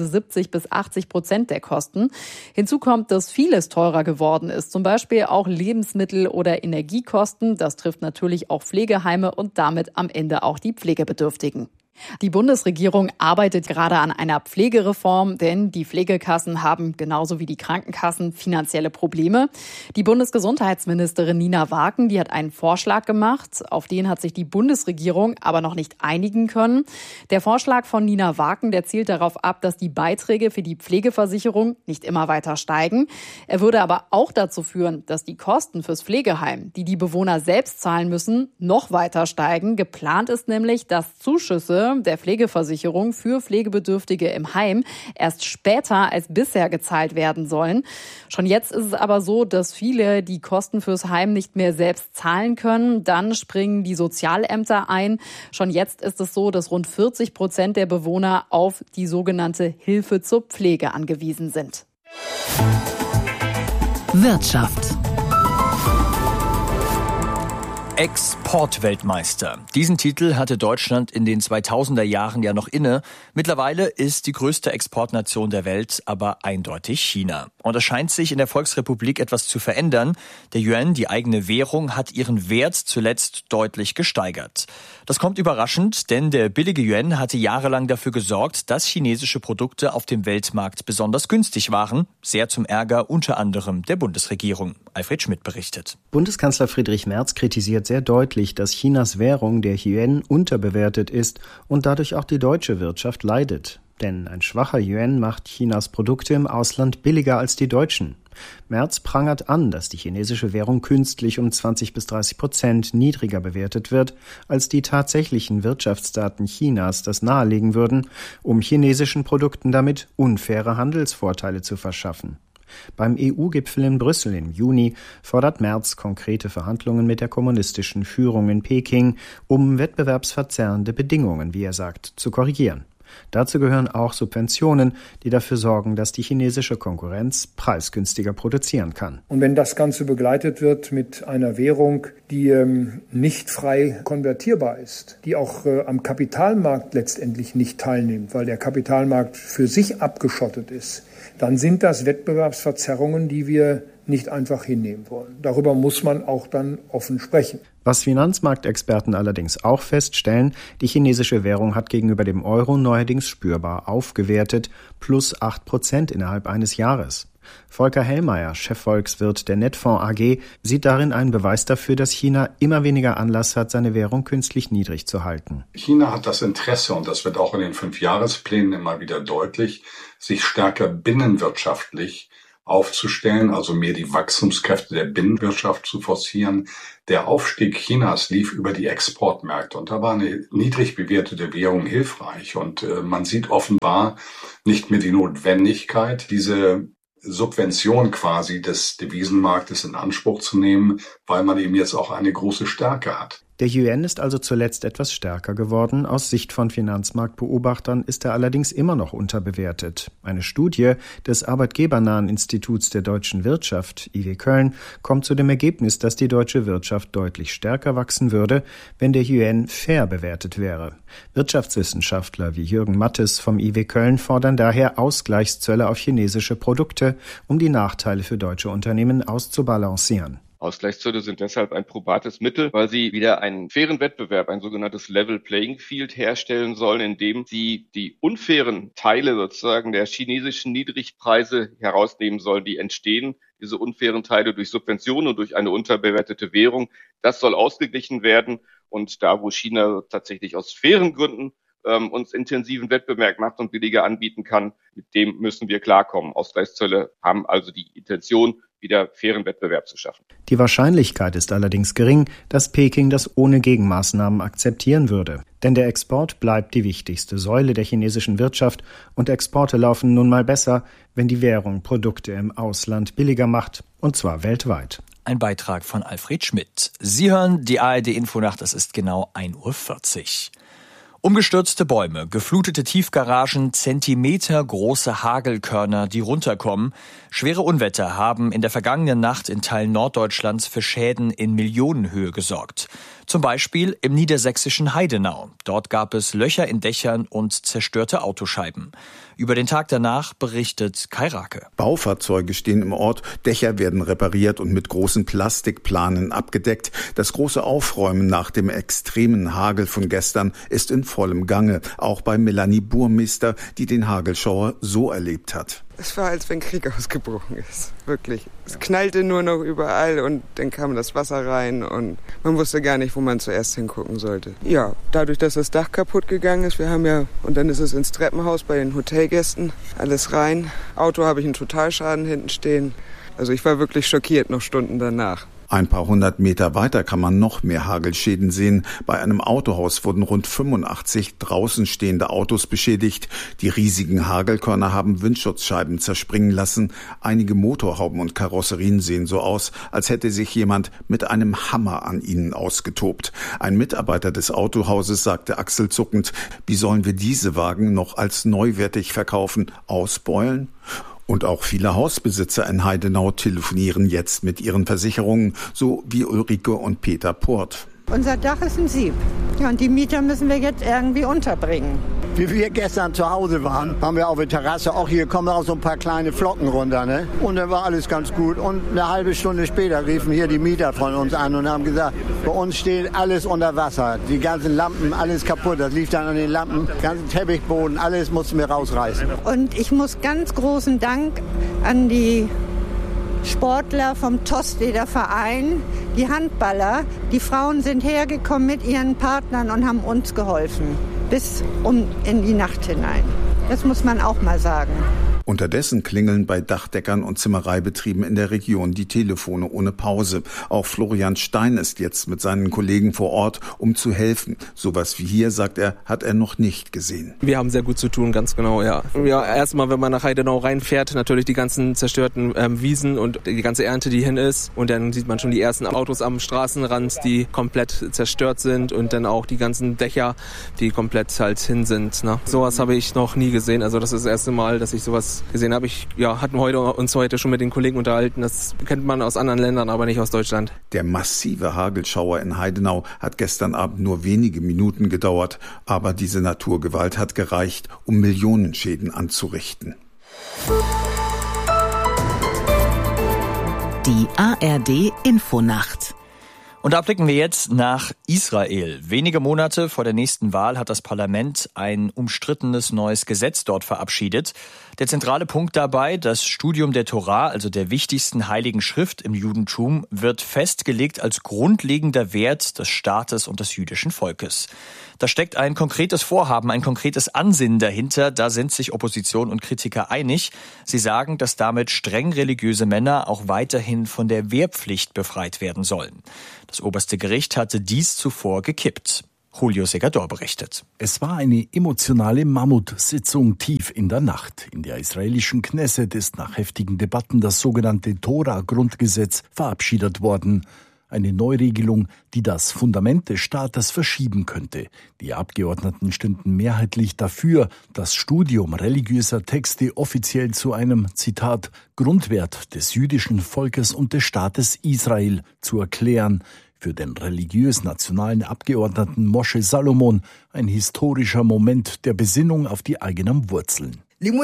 [SPEAKER 5] 70-80% der Kosten. Hinzu kommt, dass vieles teurer geworden ist, zum Beispiel auch Lebensmittel- oder Energiekosten. Das trifft natürlich auch Pflegeheime und damit am Ende auch die Pflegebedürftigen. Die Bundesregierung arbeitet gerade an einer Pflegereform, denn die Pflegekassen haben genauso wie die Krankenkassen finanzielle Probleme. Die Bundesgesundheitsministerin Nina Waken, die hat einen Vorschlag gemacht, auf den hat sich die Bundesregierung aber noch nicht einigen können. Der Vorschlag von Nina Waken, der zielt darauf ab, dass die Beiträge für die Pflegeversicherung nicht immer weiter steigen. Er würde aber auch dazu führen, dass die Kosten fürs Pflegeheim, die die Bewohner selbst zahlen müssen, noch weiter steigen. Geplant ist nämlich, dass Zuschüsse der Pflegeversicherung für Pflegebedürftige im Heim erst später als bisher gezahlt werden sollen. Schon jetzt ist es aber so, dass viele die Kosten fürs Heim nicht mehr selbst zahlen können. Dann springen die Sozialämter ein. Schon jetzt ist es so, dass rund 40% der Bewohner auf die sogenannte Hilfe zur Pflege angewiesen sind.
[SPEAKER 4] Wirtschaft.
[SPEAKER 3] Exportweltmeister. Diesen Titel hatte Deutschland in den 2000er Jahren ja noch inne. Mittlerweile ist die größte Exportnation der Welt aber eindeutig China. Und es scheint sich in der Volksrepublik etwas zu verändern. Der Yuan, die eigene Währung, hat ihren Wert zuletzt deutlich gesteigert. Das kommt überraschend, denn der billige Yuan hatte jahrelang dafür gesorgt, dass chinesische Produkte auf dem Weltmarkt besonders günstig waren. Sehr zum Ärger unter anderem der Bundesregierung. Alfred Schmidt berichtet.
[SPEAKER 8] Bundeskanzler Friedrich Merz kritisiert sehr deutlich, dass Chinas Währung, der Yuan, unterbewertet ist und dadurch auch die deutsche Wirtschaft leidet. Denn ein schwacher Yuan macht Chinas Produkte im Ausland billiger als die deutschen. Merz prangert an, dass die chinesische Währung künstlich um 20-30% niedriger bewertet wird, als die tatsächlichen Wirtschaftsdaten Chinas das nahelegen würden, um chinesischen Produkten damit unfaire Handelsvorteile zu verschaffen. Beim EU-Gipfel in Brüssel im Juni fordert Merz konkrete Verhandlungen mit der kommunistischen Führung in Peking, um wettbewerbsverzerrende Bedingungen, wie er sagt, zu korrigieren. Dazu gehören auch Subventionen, die dafür sorgen, dass die chinesische Konkurrenz preisgünstiger produzieren kann.
[SPEAKER 9] Und wenn das Ganze begleitet wird mit einer Währung, die nicht frei konvertierbar ist, die auch am Kapitalmarkt letztendlich nicht teilnimmt, weil der Kapitalmarkt für sich abgeschottet ist, dann sind das Wettbewerbsverzerrungen, die wir nicht einfach hinnehmen wollen. Darüber muss man auch dann offen sprechen.
[SPEAKER 8] Was Finanzmarktexperten allerdings auch feststellen, die chinesische Währung hat gegenüber dem Euro neuerdings spürbar aufgewertet, plus 8% innerhalb eines Jahres. Volker Hellmeier, Chefvolkswirt der Netfonds AG, sieht darin einen Beweis dafür, dass China immer weniger Anlass hat, seine Währung künstlich niedrig zu halten.
[SPEAKER 7] China hat das Interesse, und das wird auch in den 5-Jahresplänen immer wieder deutlich, sich stärker binnenwirtschaftlich aufzustellen, also mehr die Wachstumskräfte der Binnenwirtschaft zu forcieren. Der Aufstieg Chinas lief über die Exportmärkte, und da war eine niedrig bewertete Währung hilfreich. Und man sieht offenbar nicht mehr die Notwendigkeit, diese Subvention quasi des Devisenmarktes in Anspruch zu nehmen, weil man eben jetzt auch eine große Stärke hat.
[SPEAKER 8] Der Yuan ist also zuletzt etwas stärker geworden. Aus Sicht von Finanzmarktbeobachtern ist er allerdings immer noch unterbewertet. Eine Studie des arbeitgebernahen Instituts der deutschen Wirtschaft, IW Köln, kommt zu dem Ergebnis, dass die deutsche Wirtschaft deutlich stärker wachsen würde, wenn der Yuan fair bewertet wäre. Wirtschaftswissenschaftler wie Jürgen Mattes vom IW Köln fordern daher Ausgleichszölle auf chinesische Produkte, um die Nachteile für deutsche Unternehmen auszubalancieren.
[SPEAKER 10] Ausgleichszölle sind deshalb ein probates Mittel, weil sie wieder einen fairen Wettbewerb, ein sogenanntes Level Playing Field herstellen sollen, indem sie die unfairen Teile sozusagen der chinesischen Niedrigpreise herausnehmen sollen, die entstehen, diese unfairen Teile durch Subventionen und durch eine unterbewertete Währung. Das soll ausgeglichen werden, und da, wo China tatsächlich aus fairen Gründen uns intensiven Wettbewerb macht und billiger anbieten kann, mit dem müssen wir klarkommen. Ausgleichszölle haben also die Intention, wieder fairen Wettbewerb zu schaffen.
[SPEAKER 8] Die Wahrscheinlichkeit ist allerdings gering, dass Peking das ohne Gegenmaßnahmen akzeptieren würde. Denn der Export bleibt die wichtigste Säule der chinesischen Wirtschaft, und Exporte laufen nun mal besser, wenn die Währung Produkte im Ausland billiger macht, und zwar weltweit.
[SPEAKER 3] Ein Beitrag von Alfred Schmidt. Sie hören die ARD-Infonacht, es ist genau 1:40 Uhr. Umgestürzte Bäume, geflutete Tiefgaragen, zentimetergroße Hagelkörner, die runterkommen. Schwere Unwetter haben in der vergangenen Nacht in Teilen Norddeutschlands für Schäden in Millionenhöhe gesorgt. Zum Beispiel im niedersächsischen Heidenau. Dort gab es Löcher in Dächern und zerstörte Autoscheiben. Über den Tag danach berichtet Kai Rake.
[SPEAKER 11] Baufahrzeuge stehen im Ort, Dächer werden repariert und mit großen Plastikplanen abgedeckt. Das große Aufräumen nach dem extremen Hagel von gestern ist in vollem Gange. Auch bei Melanie Burmeister, die den Hagelschauer so erlebt hat.
[SPEAKER 12] Es war, als wenn Krieg ausgebrochen ist, wirklich. Es knallte nur noch überall, und dann kam das Wasser rein und man wusste gar nicht, wo man zuerst hingucken sollte. Ja, dadurch, dass das Dach kaputt gegangen ist, und dann ist es ins Treppenhaus bei den Hotelgästen, alles rein. Auto habe ich einen Totalschaden hinten stehen. Also ich war wirklich schockiert noch Stunden danach.
[SPEAKER 11] Ein paar 100 Meter weiter kann man noch mehr Hagelschäden sehen. Bei einem Autohaus wurden rund 85 draußen stehende Autos beschädigt. Die riesigen Hagelkörner haben Windschutzscheiben zerspringen lassen. Einige Motorhauben und Karosserien sehen so aus, als hätte sich jemand mit einem Hammer an ihnen ausgetobt. Ein Mitarbeiter des Autohauses sagte achselzuckend: Wie sollen wir diese Wagen noch als neuwertig verkaufen? Ausbeulen? Und auch viele Hausbesitzer in Heidenau telefonieren jetzt mit ihren Versicherungen, so wie Ulrike und Peter Port.
[SPEAKER 25] Unser Dach ist ein Sieb. Ja, und die Mieter müssen wir jetzt irgendwie unterbringen.
[SPEAKER 26] Wie wir gestern zu Hause waren, haben wir auf der Terrasse, auch hier kommen auch so ein paar kleine Flocken runter, ne? Und dann war alles ganz gut. Und eine halbe Stunde später riefen hier die Mieter von uns an und haben gesagt, bei uns steht alles unter Wasser. Die ganzen Lampen, alles kaputt. Das lief dann an den Lampen, ganzen Teppichboden, alles mussten wir rausreißen.
[SPEAKER 25] Und ich muss ganz großen Dank an die Sportler vom Tosteeder Verein, die Handballer, die Frauen sind hergekommen mit ihren Partnern und haben uns geholfen, bis in die Nacht hinein. Das muss man auch mal sagen.
[SPEAKER 11] Unterdessen klingeln bei Dachdeckern und Zimmereibetrieben in der Region die Telefone ohne Pause. Auch Florian Stein ist jetzt mit seinen Kollegen vor Ort, um zu helfen. Sowas wie hier, sagt er, hat er noch nicht gesehen.
[SPEAKER 27] Wir haben sehr gut zu tun, ganz genau, ja. Ja, erstmal, wenn man nach Heidenau reinfährt, natürlich die ganzen zerstörten Wiesen und die ganze Ernte, die hin ist. Und dann sieht man schon die ersten Autos am Straßenrand, die komplett zerstört sind, und dann auch die ganzen Dächer, die komplett halt hin sind. Ne? Sowas habe ich noch nie gesehen. Also das ist das erste Mal, dass ich sowas gesehen habe. Hatten uns heute schon mit den Kollegen unterhalten. Das kennt man aus anderen Ländern, aber nicht aus Deutschland.
[SPEAKER 11] Der massive Hagelschauer in Heidenau hat gestern Abend nur wenige Minuten gedauert, aber diese Naturgewalt hat gereicht, um Millionenschäden anzurichten.
[SPEAKER 4] Die ARD Infonacht.
[SPEAKER 3] Und da blicken wir jetzt nach Israel. Wenige Monate vor der nächsten Wahl hat das Parlament ein umstrittenes neues Gesetz dort verabschiedet. Der zentrale Punkt dabei, das Studium der Tora, also der wichtigsten heiligen Schrift im Judentum, wird festgelegt als grundlegender Wert des Staates und des jüdischen Volkes. Da steckt ein konkretes Vorhaben, ein konkretes Ansinnen dahinter. Da sind sich Opposition und Kritiker einig. Sie sagen, dass damit streng religiöse Männer auch weiterhin von der Wehrpflicht befreit werden sollen. Das oberste Gericht hatte dies zuvor gekippt. Julio Segador berichtet.
[SPEAKER 6] Es war eine emotionale Mammutsitzung tief in der Nacht. In der israelischen Knesset ist nach heftigen Debatten das sogenannte Tora-Grundgesetz verabschiedet worden. Eine Neuregelung, die das Fundament des Staates verschieben könnte. Die Abgeordneten stünden mehrheitlich dafür, das Studium religiöser Texte offiziell zu einem, Zitat, Grundwert des jüdischen Volkes und des Staates Israel zu erklären. Für den religiös-nationalen Abgeordneten Moshe Salomon ein historischer Moment der Besinnung auf die eigenen Wurzeln.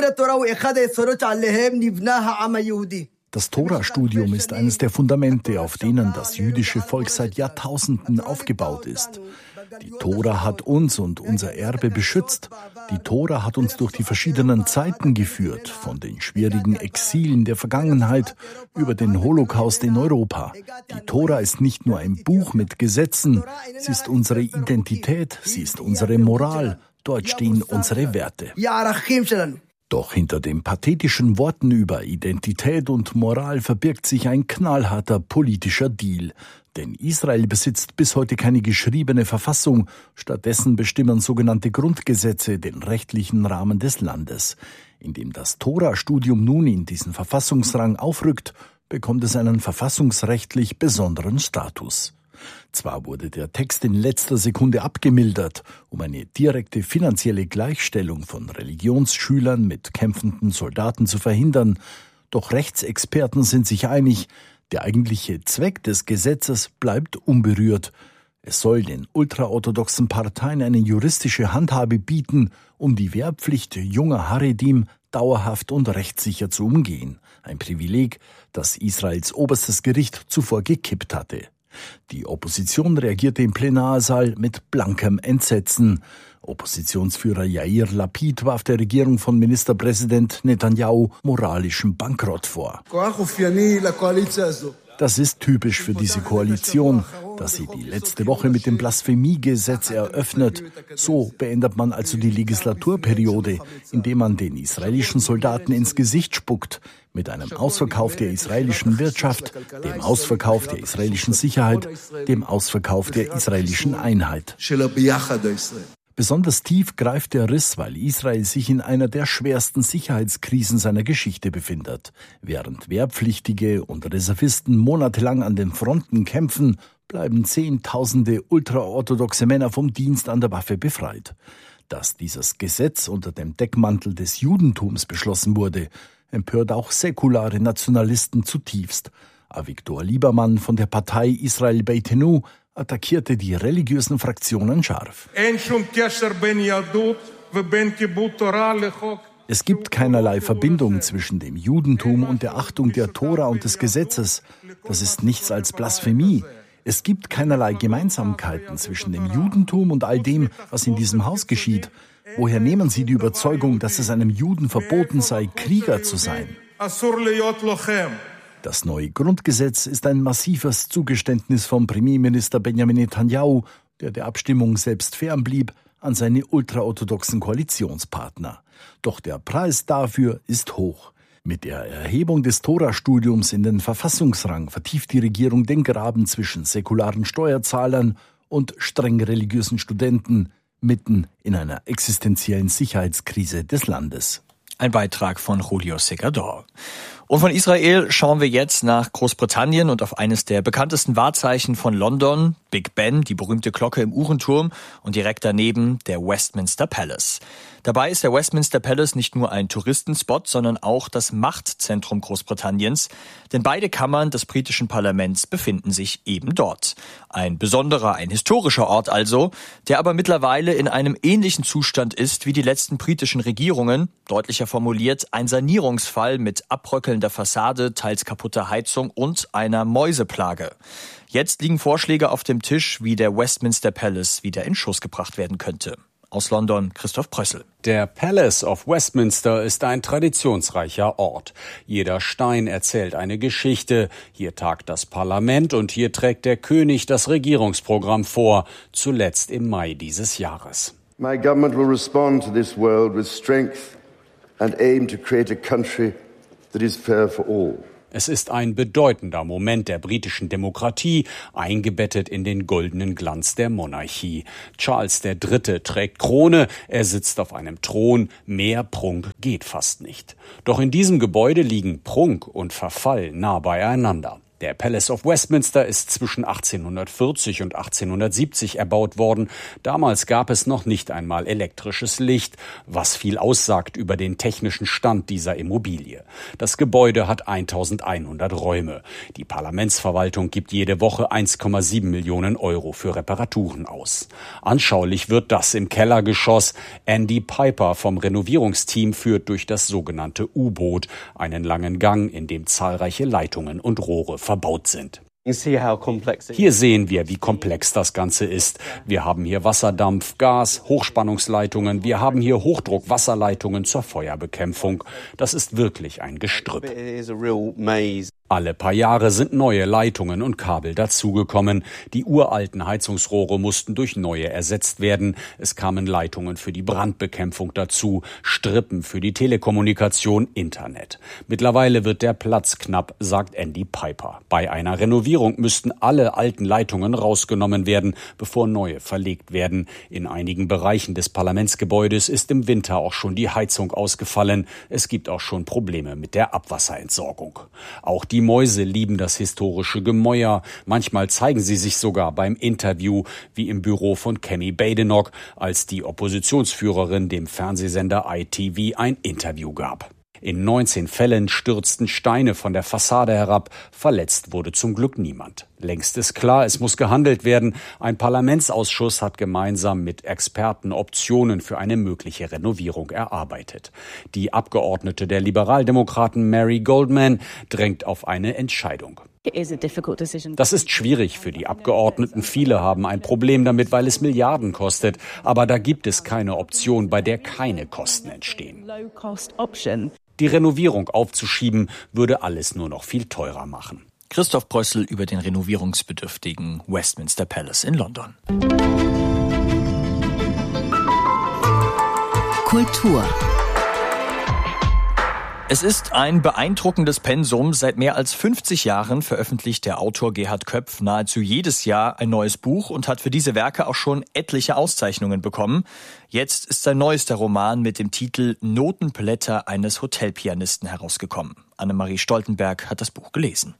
[SPEAKER 6] Das Tora-Studium ist eines der Fundamente, auf denen das jüdische Volk seit Jahrtausenden aufgebaut ist. Die Tora hat uns und unser Erbe beschützt. Die Tora hat uns durch die verschiedenen Zeiten geführt, von den schwierigen Exilen der Vergangenheit über den Holocaust in Europa. Die Tora ist nicht nur ein Buch mit Gesetzen, sie ist unsere Identität, sie ist unsere Moral. Dort stehen unsere Werte. Doch hinter den pathetischen Worten über Identität und Moral verbirgt sich ein knallharter politischer Deal. Denn Israel besitzt bis heute keine geschriebene Verfassung. Stattdessen bestimmen sogenannte Grundgesetze den rechtlichen Rahmen des Landes. Indem das Tora-Studium nun in diesen Verfassungsrang aufrückt, bekommt es einen verfassungsrechtlich besonderen Status. Zwar wurde der Text in letzter Sekunde abgemildert, um eine direkte finanzielle Gleichstellung von Religionsschülern mit kämpfenden Soldaten zu verhindern, doch Rechtsexperten sind sich einig, der eigentliche Zweck des Gesetzes bleibt unberührt. Es soll den ultraorthodoxen Parteien eine juristische Handhabe bieten, um die Wehrpflicht junger Haredim dauerhaft und rechtssicher zu umgehen. Ein Privileg, das Israels oberstes Gericht zuvor gekippt hatte. Die Opposition reagierte im Plenarsaal mit blankem Entsetzen. Oppositionsführer Yair Lapid warf der Regierung von Ministerpräsident Netanyahu moralischen Bankrott vor. Das ist typisch für diese Koalition, dass sie die letzte Woche mit dem Blasphemiegesetz eröffnet. So beendet man also die Legislaturperiode, indem man den israelischen Soldaten ins Gesicht spuckt, mit einem Ausverkauf der israelischen Wirtschaft, dem Ausverkauf der israelischen Sicherheit, dem Ausverkauf der israelischen Einheit. Besonders tief greift der Riss, weil Israel sich in einer der schwersten Sicherheitskrisen seiner Geschichte befindet. Während Wehrpflichtige und Reservisten monatelang an den Fronten kämpfen, bleiben Zehntausende ultraorthodoxe Männer vom Dienst an der Waffe befreit. Dass dieses Gesetz unter dem Deckmantel des Judentums beschlossen wurde, empört auch säkulare Nationalisten zutiefst. Avigdor Liebermann von der Partei Israel Beitenu attackierte die religiösen Fraktionen scharf. Es gibt keinerlei Verbindung zwischen dem Judentum und der Achtung der Tora und des Gesetzes. Das ist nichts als Blasphemie. Es gibt keinerlei Gemeinsamkeiten zwischen dem Judentum und all dem, was in diesem Haus geschieht. Woher nehmen Sie die Überzeugung, dass es einem Juden verboten sei, Krieger zu sein? Das neue Grundgesetz ist ein massives Zugeständnis vom Premierminister Benjamin Netanyahu, der Abstimmung selbst fernblieb, an seine ultraorthodoxen Koalitionspartner. Doch der Preis dafür ist hoch. Mit der Erhebung des Tora-Studiums in den Verfassungsrang vertieft die Regierung den Graben zwischen säkularen Steuerzahlern und streng religiösen Studenten, mitten in einer existenziellen Sicherheitskrise des Landes.
[SPEAKER 3] Ein Beitrag von Julio Segador. Und von Israel schauen wir jetzt nach Großbritannien und auf eines der bekanntesten Wahrzeichen von London, Big Ben, die berühmte Glocke im Uhrenturm und direkt daneben der Westminster Palace. Dabei ist der Westminster Palace nicht nur ein Touristenspot, sondern auch das Machtzentrum Großbritanniens, denn beide Kammern des britischen Parlaments befinden sich eben dort. Ein besonderer, ein historischer Ort also, der aber mittlerweile in einem ähnlichen Zustand ist wie die letzten britischen Regierungen, deutlicher formuliert ein Sanierungsfall mit abbröckelnder fallender Fassade, teils kaputter Heizung und einer Mäuseplage. Jetzt liegen Vorschläge auf dem Tisch, wie der Westminster Palace wieder in Schuss gebracht werden könnte. Aus London, Christoph Prössel.
[SPEAKER 13] Der Palace of Westminster ist ein traditionsreicher Ort. Jeder Stein erzählt eine Geschichte. Hier tagt das Parlament und hier trägt der König das Regierungsprogramm vor, zuletzt im Mai dieses Jahres.
[SPEAKER 14] My government will respond to this world with strength and aim to create a country that is fair for all.
[SPEAKER 13] Es ist ein bedeutender Moment der britischen Demokratie, eingebettet in den goldenen Glanz der Monarchie. Charles III. Trägt Krone, er sitzt auf einem Thron, mehr Prunk geht fast nicht. Doch in diesem Gebäude liegen Prunk und Verfall nah beieinander. Der Palace of Westminster ist zwischen 1840 und 1870 erbaut worden. Damals gab es noch nicht einmal elektrisches Licht, was viel aussagt über den technischen Stand dieser Immobilie. Das Gebäude hat 1100 Räume. Die Parlamentsverwaltung gibt jede Woche 1,7 Millionen Euro für Reparaturen aus. Anschaulich wird das im Kellergeschoss. Andy Piper vom Renovierungsteam führt durch das sogenannte U-Boot, einen langen Gang, in dem zahlreiche Leitungen und Rohre verbaut sind. Hier sehen wir, wie komplex das Ganze ist. Wir haben hier Wasserdampf, Gas, Hochspannungsleitungen. Wir haben hier Hochdruckwasserleitungen zur Feuerbekämpfung. Das ist wirklich ein Gestrüpp. Alle paar Jahre sind neue Leitungen und Kabel dazugekommen. Die uralten Heizungsrohre mussten durch neue ersetzt werden. Es kamen Leitungen für die Brandbekämpfung dazu, Strippen für die Telekommunikation, Internet. Mittlerweile wird der Platz knapp, sagt Andy Piper. Bei einer Renovierung müssten alle alten Leitungen rausgenommen werden, bevor neue verlegt werden. In einigen Bereichen des Parlamentsgebäudes ist im Winter auch schon die Heizung ausgefallen. Es gibt auch schon Probleme mit der Abwasserentsorgung. Auch die Mäuse lieben das historische Gemäuer. Manchmal zeigen sie sich sogar beim Interview, wie im Büro von Kemi Badenoch, als die Oppositionsführerin dem Fernsehsender ITV ein Interview gab. In 19 Fällen stürzten Steine von der Fassade herab. Verletzt wurde zum Glück niemand. Längst ist klar, es muss gehandelt werden. Ein Parlamentsausschuss hat gemeinsam mit Experten Optionen für eine mögliche Renovierung erarbeitet. Die Abgeordnete der Liberaldemokraten Mary Goldman drängt auf eine Entscheidung. Das ist schwierig für die Abgeordneten. Viele haben ein Problem damit, weil es Milliarden kostet. Aber da gibt es keine Option, bei der keine Kosten entstehen. Die Renovierung aufzuschieben, würde alles nur noch viel teurer machen.
[SPEAKER 3] Christoph Prössel über den renovierungsbedürftigen Westminster Palace in London.
[SPEAKER 4] Kultur.
[SPEAKER 3] Es ist ein beeindruckendes Pensum. Seit mehr als 50 Jahren veröffentlicht der Autor Gerhard Köpf nahezu jedes Jahr ein neues Buch und hat für diese Werke auch schon etliche Auszeichnungen bekommen. Jetzt ist sein neuester Roman mit dem Titel Notenblätter eines Hotelpianisten herausgekommen. Annemarie Stoltenberg hat das Buch gelesen.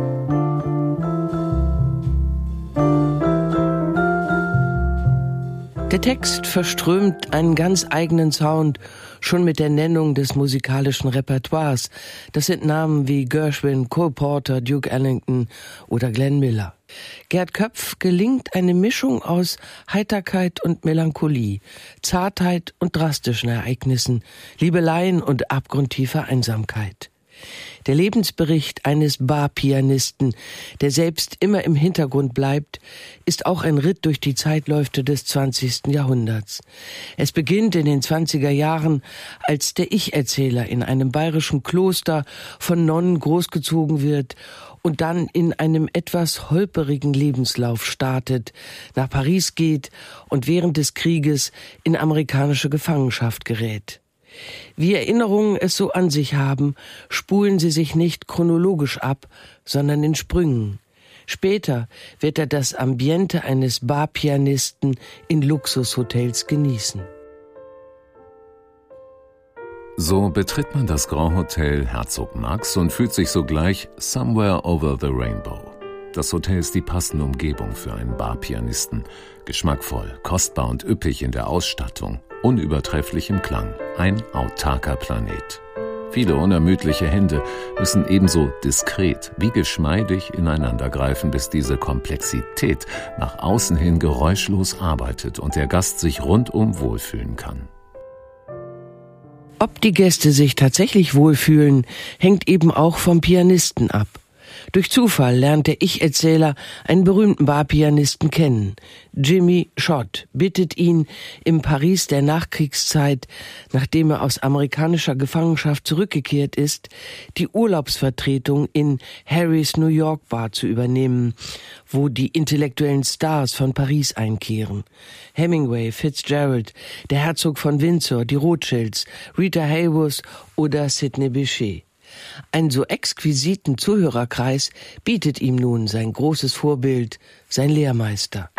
[SPEAKER 15] Der Text verströmt einen ganz eigenen Sound, schon mit der Nennung des musikalischen Repertoires. Das sind Namen wie Gershwin, Cole Porter, Duke Ellington oder Glenn Miller. Gerhard Köpf gelingt eine Mischung aus Heiterkeit und Melancholie, Zartheit und drastischen Ereignissen, Liebeleien und abgrundtiefer Einsamkeit. Der Lebensbericht eines Barpianisten, der selbst immer im Hintergrund bleibt, ist auch ein Ritt durch die Zeitläufe des 20. Jahrhunderts. Es beginnt in den 20er Jahren, als der Ich-Erzähler in einem bayerischen Kloster von Nonnen großgezogen wird und dann in einem etwas holperigen Lebenslauf startet, nach Paris geht und während des Krieges in amerikanische Gefangenschaft gerät. Wie Erinnerungen es so an sich haben, spulen sie sich nicht chronologisch ab, sondern in Sprüngen. Später wird er das Ambiente eines Barpianisten in Luxushotels genießen.
[SPEAKER 16] So betritt man das Grand Hotel Herzog Max und fühlt sich sogleich somewhere over the rainbow. Das Hotel ist die passende Umgebung für einen Barpianisten. Geschmackvoll, kostbar und üppig in der Ausstattung, unübertrefflich im Klang. Ein autarker Planet. Viele unermüdliche Hände müssen ebenso diskret wie geschmeidig ineinandergreifen, bis diese Komplexität nach außen hin geräuschlos arbeitet und der Gast sich rundum wohlfühlen kann.
[SPEAKER 15] Ob die Gäste sich tatsächlich wohlfühlen, hängt eben auch vom Pianisten ab. Durch Zufall lernt der Ich-Erzähler einen berühmten Barpianisten kennen. Jimmy Schott bittet ihn im Paris der Nachkriegszeit, nachdem er aus amerikanischer Gefangenschaft zurückgekehrt ist, die Urlaubsvertretung in Harrys New York Bar zu übernehmen, wo die intellektuellen Stars von Paris einkehren. Hemingway, Fitzgerald, der Herzog von Windsor, die Rothschilds, Rita Hayworth oder Sidney Bechet. Einen so exquisiten Zuhörerkreis bietet ihm nun sein großes Vorbild, sein Lehrmeister.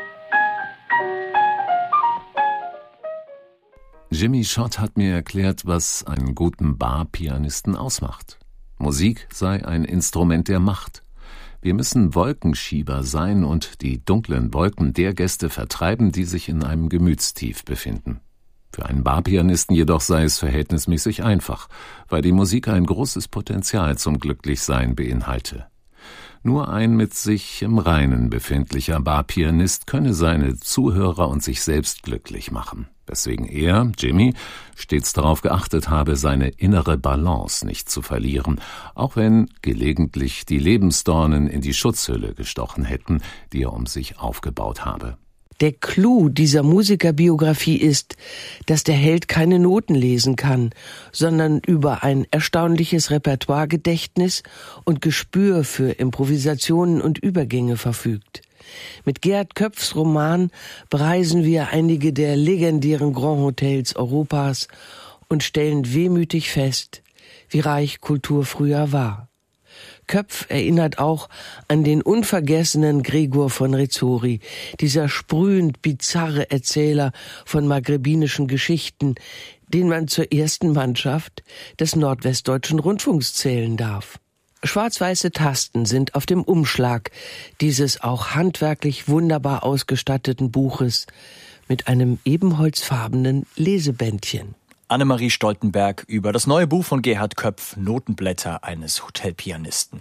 [SPEAKER 16] Jimmy Schott hat mir erklärt, was einen guten Barpianisten ausmacht. Musik sei ein Instrument der Macht. Wir müssen Wolkenschieber sein und die dunklen Wolken der Gäste vertreiben, die sich in einem Gemütstief befinden. Für einen Barpianisten jedoch sei es verhältnismäßig einfach, weil die Musik ein großes Potenzial zum Glücklichsein beinhalte. Nur ein mit sich im Reinen befindlicher Barpianist könne seine Zuhörer und sich selbst glücklich machen, weswegen er, Jimmy, stets darauf geachtet habe, seine innere Balance nicht zu verlieren, auch wenn gelegentlich die Lebensdornen in die Schutzhülle gestochen hätten, die er um sich aufgebaut habe.
[SPEAKER 15] Der Clou dieser Musikerbiografie ist, dass der Held keine Noten lesen kann, sondern über ein erstaunliches Repertoiregedächtnis und Gespür für Improvisationen und Übergänge verfügt. Mit Gerhard Köpfs Roman bereisen wir einige der legendären Grand Hotels Europas und stellen wehmütig fest, wie reich Kultur früher war. Köpf erinnert auch an den unvergessenen Gregor von Rizzori, dieser sprühend bizarre Erzähler von maghrebinischen Geschichten, den man zur ersten Mannschaft des Nordwestdeutschen Rundfunks zählen darf. Schwarz-weiße Tasten sind auf dem Umschlag dieses auch handwerklich wunderbar ausgestatteten Buches mit einem ebenholzfarbenen Lesebändchen.
[SPEAKER 3] Annemarie Stoltenberg über das neue Buch von Gerhard Köpf, Notenblätter eines Hotelpianisten.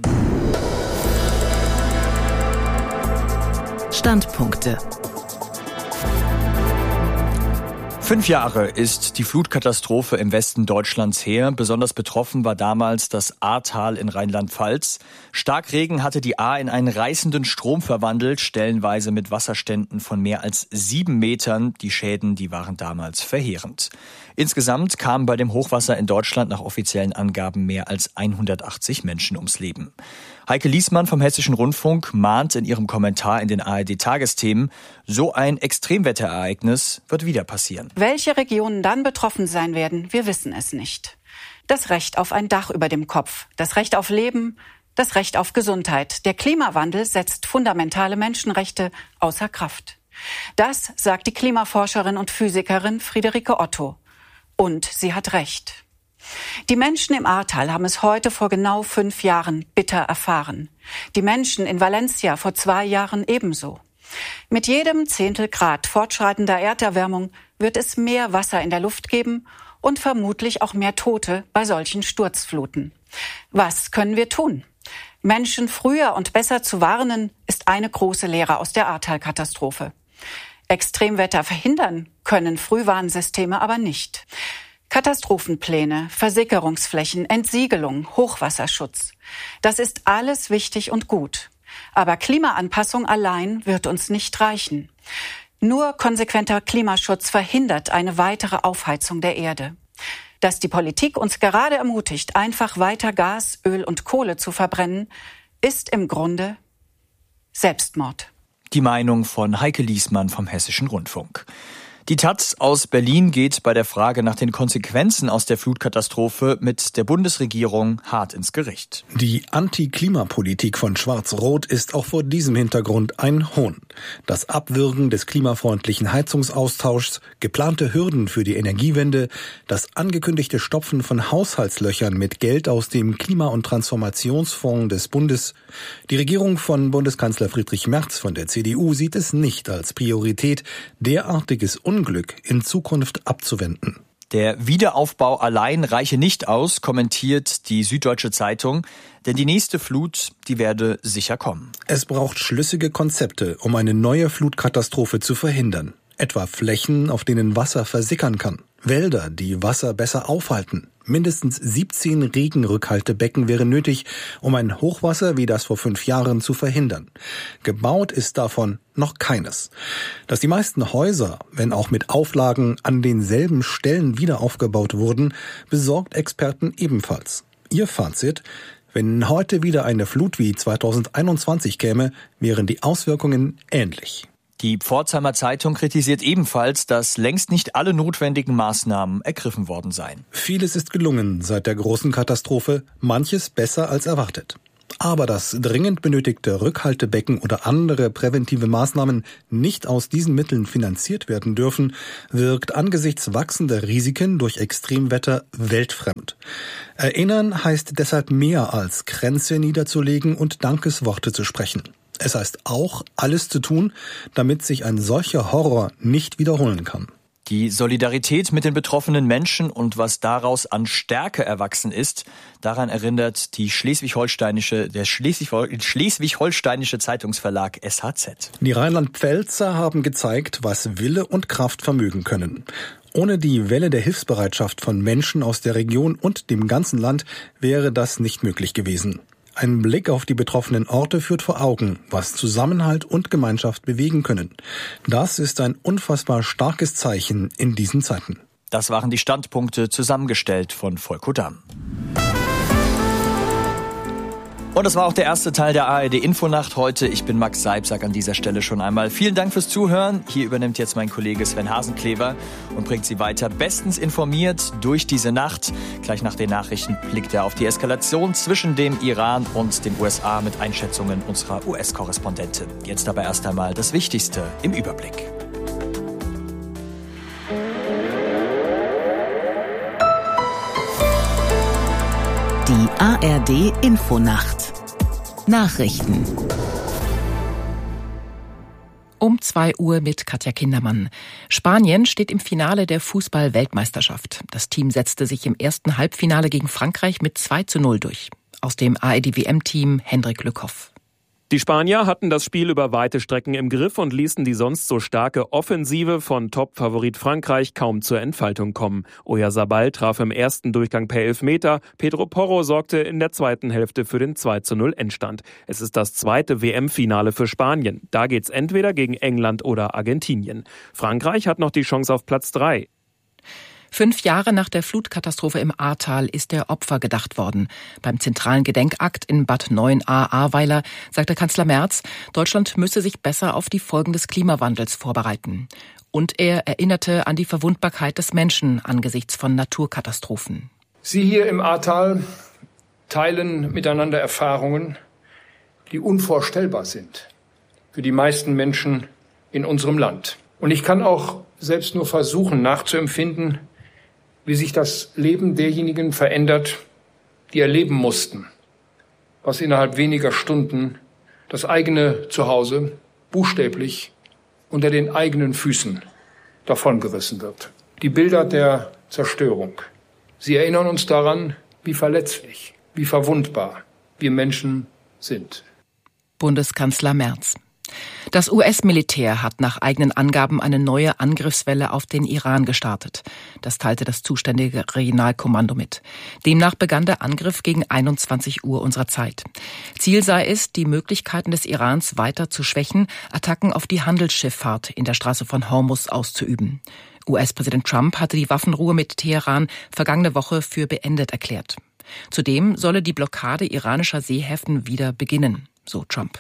[SPEAKER 4] Standpunkte.
[SPEAKER 3] 5 Jahre ist die Flutkatastrophe im Westen Deutschlands her. Besonders betroffen war damals das Ahrtal in Rheinland-Pfalz. Starkregen hatte die Ahr in einen reißenden Strom verwandelt, stellenweise mit Wasserständen von mehr als 7 Metern. Die Schäden, die waren damals verheerend. Insgesamt kamen bei dem Hochwasser in Deutschland nach offiziellen Angaben mehr als 180 Menschen ums Leben. Heike Liesmann vom Hessischen Rundfunk mahnt in ihrem Kommentar in den ARD-Tagesthemen, so ein Extremwetterereignis wird wieder passieren.
[SPEAKER 1] Welche Regionen dann betroffen sein werden, wir wissen es nicht. Das Recht auf ein Dach über dem Kopf, das Recht auf Leben, das Recht auf Gesundheit. Der Klimawandel setzt fundamentale Menschenrechte außer Kraft. Das sagt die Klimaforscherin und Physikerin Friederike Otto. Und sie hat recht. Die Menschen im Ahrtal haben es heute vor genau 5 Jahren bitter erfahren. Die Menschen in Valencia vor 2 Jahren ebenso. Mit jedem Zehntelgrad fortschreitender Erderwärmung wird es mehr Wasser in der Luft geben und vermutlich auch mehr Tote bei solchen Sturzfluten. Was können wir tun? Menschen früher und besser zu warnen, ist eine große Lehre aus der Ahrtal-Katastrophe. Extremwetter verhindern können Frühwarnsysteme aber nicht. Katastrophenpläne, Versickerungsflächen, Entsiegelung, Hochwasserschutz. Das ist alles wichtig und gut. Aber Klimaanpassung allein wird uns nicht reichen. Nur konsequenter Klimaschutz verhindert eine weitere Aufheizung der Erde. Dass die Politik uns gerade ermutigt, einfach weiter Gas, Öl und Kohle zu verbrennen, ist im Grunde Selbstmord.
[SPEAKER 3] Die Meinung von Heike Liesmann vom Hessischen Rundfunk. Die taz aus Berlin geht bei der Frage nach den Konsequenzen aus der Flutkatastrophe mit der Bundesregierung hart ins Gericht.
[SPEAKER 17] Die Anti-Klimapolitik von Schwarz-Rot ist auch vor diesem Hintergrund ein Hohn. Das Abwürgen des klimafreundlichen Heizungsaustauschs, geplante Hürden für die Energiewende, das angekündigte Stopfen von Haushaltslöchern mit Geld aus dem Klima- und Transformationsfonds des Bundes. Die Regierung von Bundeskanzler Friedrich Merz von der CDU sieht es nicht als Priorität, derartiges Unglück in Zukunft abzuwenden.
[SPEAKER 3] Der Wiederaufbau allein reiche nicht aus, kommentiert die Süddeutsche Zeitung, denn die nächste Flut, die werde sicher kommen.
[SPEAKER 17] Es braucht schlüssige Konzepte, um eine neue Flutkatastrophe zu verhindern. Etwa Flächen, auf denen Wasser versickern kann. Wälder, die Wasser besser aufhalten. Mindestens 17 Regenrückhaltebecken wären nötig, um ein Hochwasser wie das vor 5 Jahren zu verhindern. Gebaut ist davon noch keines. Dass die meisten Häuser, wenn auch mit Auflagen, an denselben Stellen wieder aufgebaut wurden, besorgt Experten ebenfalls. Ihr Fazit: Wenn heute wieder eine Flut wie 2021 käme, wären die Auswirkungen ähnlich.
[SPEAKER 3] Die Pforzheimer Zeitung kritisiert ebenfalls, dass längst nicht alle notwendigen Maßnahmen ergriffen worden seien.
[SPEAKER 17] Vieles ist gelungen seit der großen Katastrophe, manches besser als erwartet. Aber dass dringend benötigte Rückhaltebecken oder andere präventive Maßnahmen nicht aus diesen Mitteln finanziert werden dürfen, wirkt angesichts wachsender Risiken durch Extremwetter weltfremd. Erinnern heißt deshalb mehr als Kränze niederzulegen und Dankesworte zu sprechen. Es heißt auch, alles zu tun, damit sich ein solcher Horror nicht wiederholen kann.
[SPEAKER 3] Die Solidarität mit den betroffenen Menschen und was daraus an Stärke erwachsen ist, daran erinnert der schleswig-holsteinische Zeitungsverlag SHZ.
[SPEAKER 17] Die Rheinland-Pfälzer haben gezeigt, was Wille und Kraft vermögen können. Ohne die Welle der Hilfsbereitschaft von Menschen aus der Region und dem ganzen Land wäre das nicht möglich gewesen. Ein Blick auf die betroffenen Orte führt vor Augen, was Zusammenhalt und Gemeinschaft bewegen können. Das ist ein unfassbar starkes Zeichen in diesen Zeiten.
[SPEAKER 3] Das waren die Standpunkte, zusammengestellt von Volko Damm. Und das war auch der erste Teil der ARD Infonacht heute. Ich bin Max Seib, sag an dieser Stelle schon einmal vielen Dank fürs Zuhören. Hier übernimmt jetzt mein Kollege Sven Hasenklever und bringt Sie weiter bestens informiert durch diese Nacht. Gleich nach den Nachrichten blickt er auf die Eskalation zwischen dem Iran und den USA mit Einschätzungen unserer US-Korrespondentin. Jetzt aber erst einmal das Wichtigste im Überblick.
[SPEAKER 4] Die ARD Infonacht. Nachrichten.
[SPEAKER 2] Um 2 Uhr mit Katja Kindermann. Spanien steht im Finale der Fußball-Weltmeisterschaft. Das Team setzte sich im ersten Halbfinale gegen Frankreich mit 2:0 durch. Aus dem ARD-WM-Team Hendrik Lückhoff.
[SPEAKER 18] Die Spanier hatten das Spiel über weite Strecken im Griff und ließen die sonst so starke Offensive von Top-Favorit Frankreich kaum zur Entfaltung kommen. Oyarzabal traf im ersten Durchgang per Elfmeter. Pedro Porro sorgte in der zweiten Hälfte für den 2:0 Endstand. Es ist das zweite WM-Finale für Spanien. Da geht's entweder gegen England oder Argentinien. Frankreich hat noch die Chance auf Platz 3.
[SPEAKER 2] 5 Jahre nach der Flutkatastrophe im Ahrtal ist der Opfer gedacht worden. Beim zentralen Gedenkakt in Bad 9a-Ahrweiler sagte Kanzler Merz, Deutschland müsse sich besser auf die Folgen des Klimawandels vorbereiten. Und er erinnerte an die Verwundbarkeit des Menschen angesichts von Naturkatastrophen.
[SPEAKER 9] Sie hier im Ahrtal teilen miteinander Erfahrungen, die unvorstellbar sind für die meisten Menschen in unserem Land. Und ich kann auch selbst nur versuchen nachzuempfinden, wie sich das Leben derjenigen verändert, die erleben mussten, was innerhalb weniger Stunden das eigene Zuhause buchstäblich unter den eigenen Füßen davongerissen wird. Die Bilder der Zerstörung, sie erinnern uns daran, wie verletzlich, wie verwundbar wir Menschen sind.
[SPEAKER 2] Bundeskanzler Merz. Das US-Militär hat nach eigenen Angaben eine neue Angriffswelle auf den Iran gestartet. Das teilte das zuständige Regionalkommando mit. Demnach begann der Angriff gegen 21 Uhr unserer Zeit. Ziel sei es, die Möglichkeiten des Irans weiter zu schwächen, Attacken auf die Handelsschifffahrt in der Straße von Hormuz auszuüben. US-Präsident Trump hatte die Waffenruhe mit Teheran vergangene Woche für beendet erklärt. Zudem solle die Blockade iranischer Seehäfen wieder beginnen, so Trump.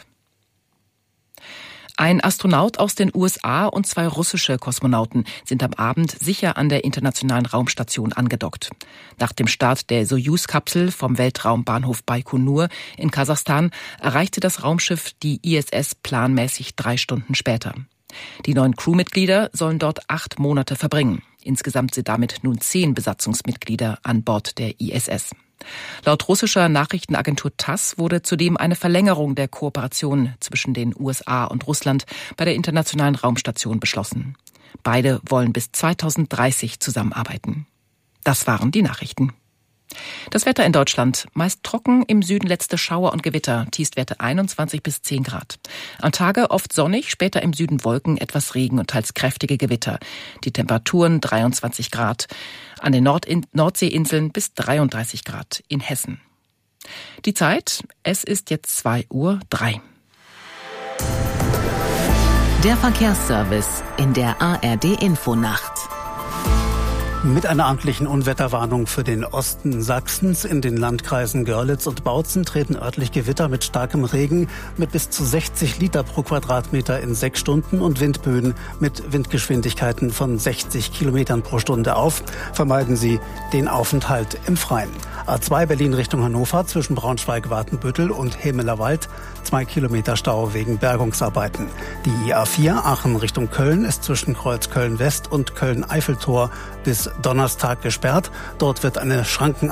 [SPEAKER 2] Ein Astronaut aus den USA und 2 russische Kosmonauten sind am Abend sicher an der Internationalen Raumstation angedockt. Nach dem Start der Sojus-Kapsel vom Weltraumbahnhof Baikonur in Kasachstan erreichte das Raumschiff die ISS planmäßig 3 Stunden später. Die neuen Crewmitglieder sollen dort 8 Monate verbringen. Insgesamt sind damit nun 10 Besatzungsmitglieder an Bord der ISS. Laut russischer Nachrichtenagentur TASS wurde zudem eine Verlängerung der Kooperation zwischen den USA und Russland bei der Internationalen Raumstation beschlossen. Beide wollen bis 2030 zusammenarbeiten. Das waren die Nachrichten.
[SPEAKER 5] Das Wetter in Deutschland. Meist trocken, im Süden letzte Schauer und Gewitter. Tiefstwerte 21 bis 10 Grad. Am Tage oft sonnig, später im Süden Wolken, etwas Regen und teils kräftige Gewitter. Die Temperaturen 23 Grad. An den Nordseeinseln bis 33 Grad in Hessen. Die Zeit, es ist jetzt 2:03 Uhr.
[SPEAKER 4] Der Verkehrsservice in der ARD-Infonacht.
[SPEAKER 19] Mit einer amtlichen Unwetterwarnung für den Osten Sachsens in den Landkreisen Görlitz und Bautzen treten örtlich Gewitter mit starkem Regen mit bis zu 60 Liter pro Quadratmeter in 6 Stunden und Windböen mit Windgeschwindigkeiten von 60 Kilometern pro Stunde auf. Vermeiden Sie den Aufenthalt im Freien. A2 Berlin Richtung Hannover zwischen Braunschweig-Watenbüttel und Hemelerwald 2 Kilometer Stau wegen Bergungsarbeiten. Die A4 Aachen Richtung Köln ist zwischen Kreuz Köln-West und Köln-Eiffeltor bis Donnerstag gesperrt. Dort wird eine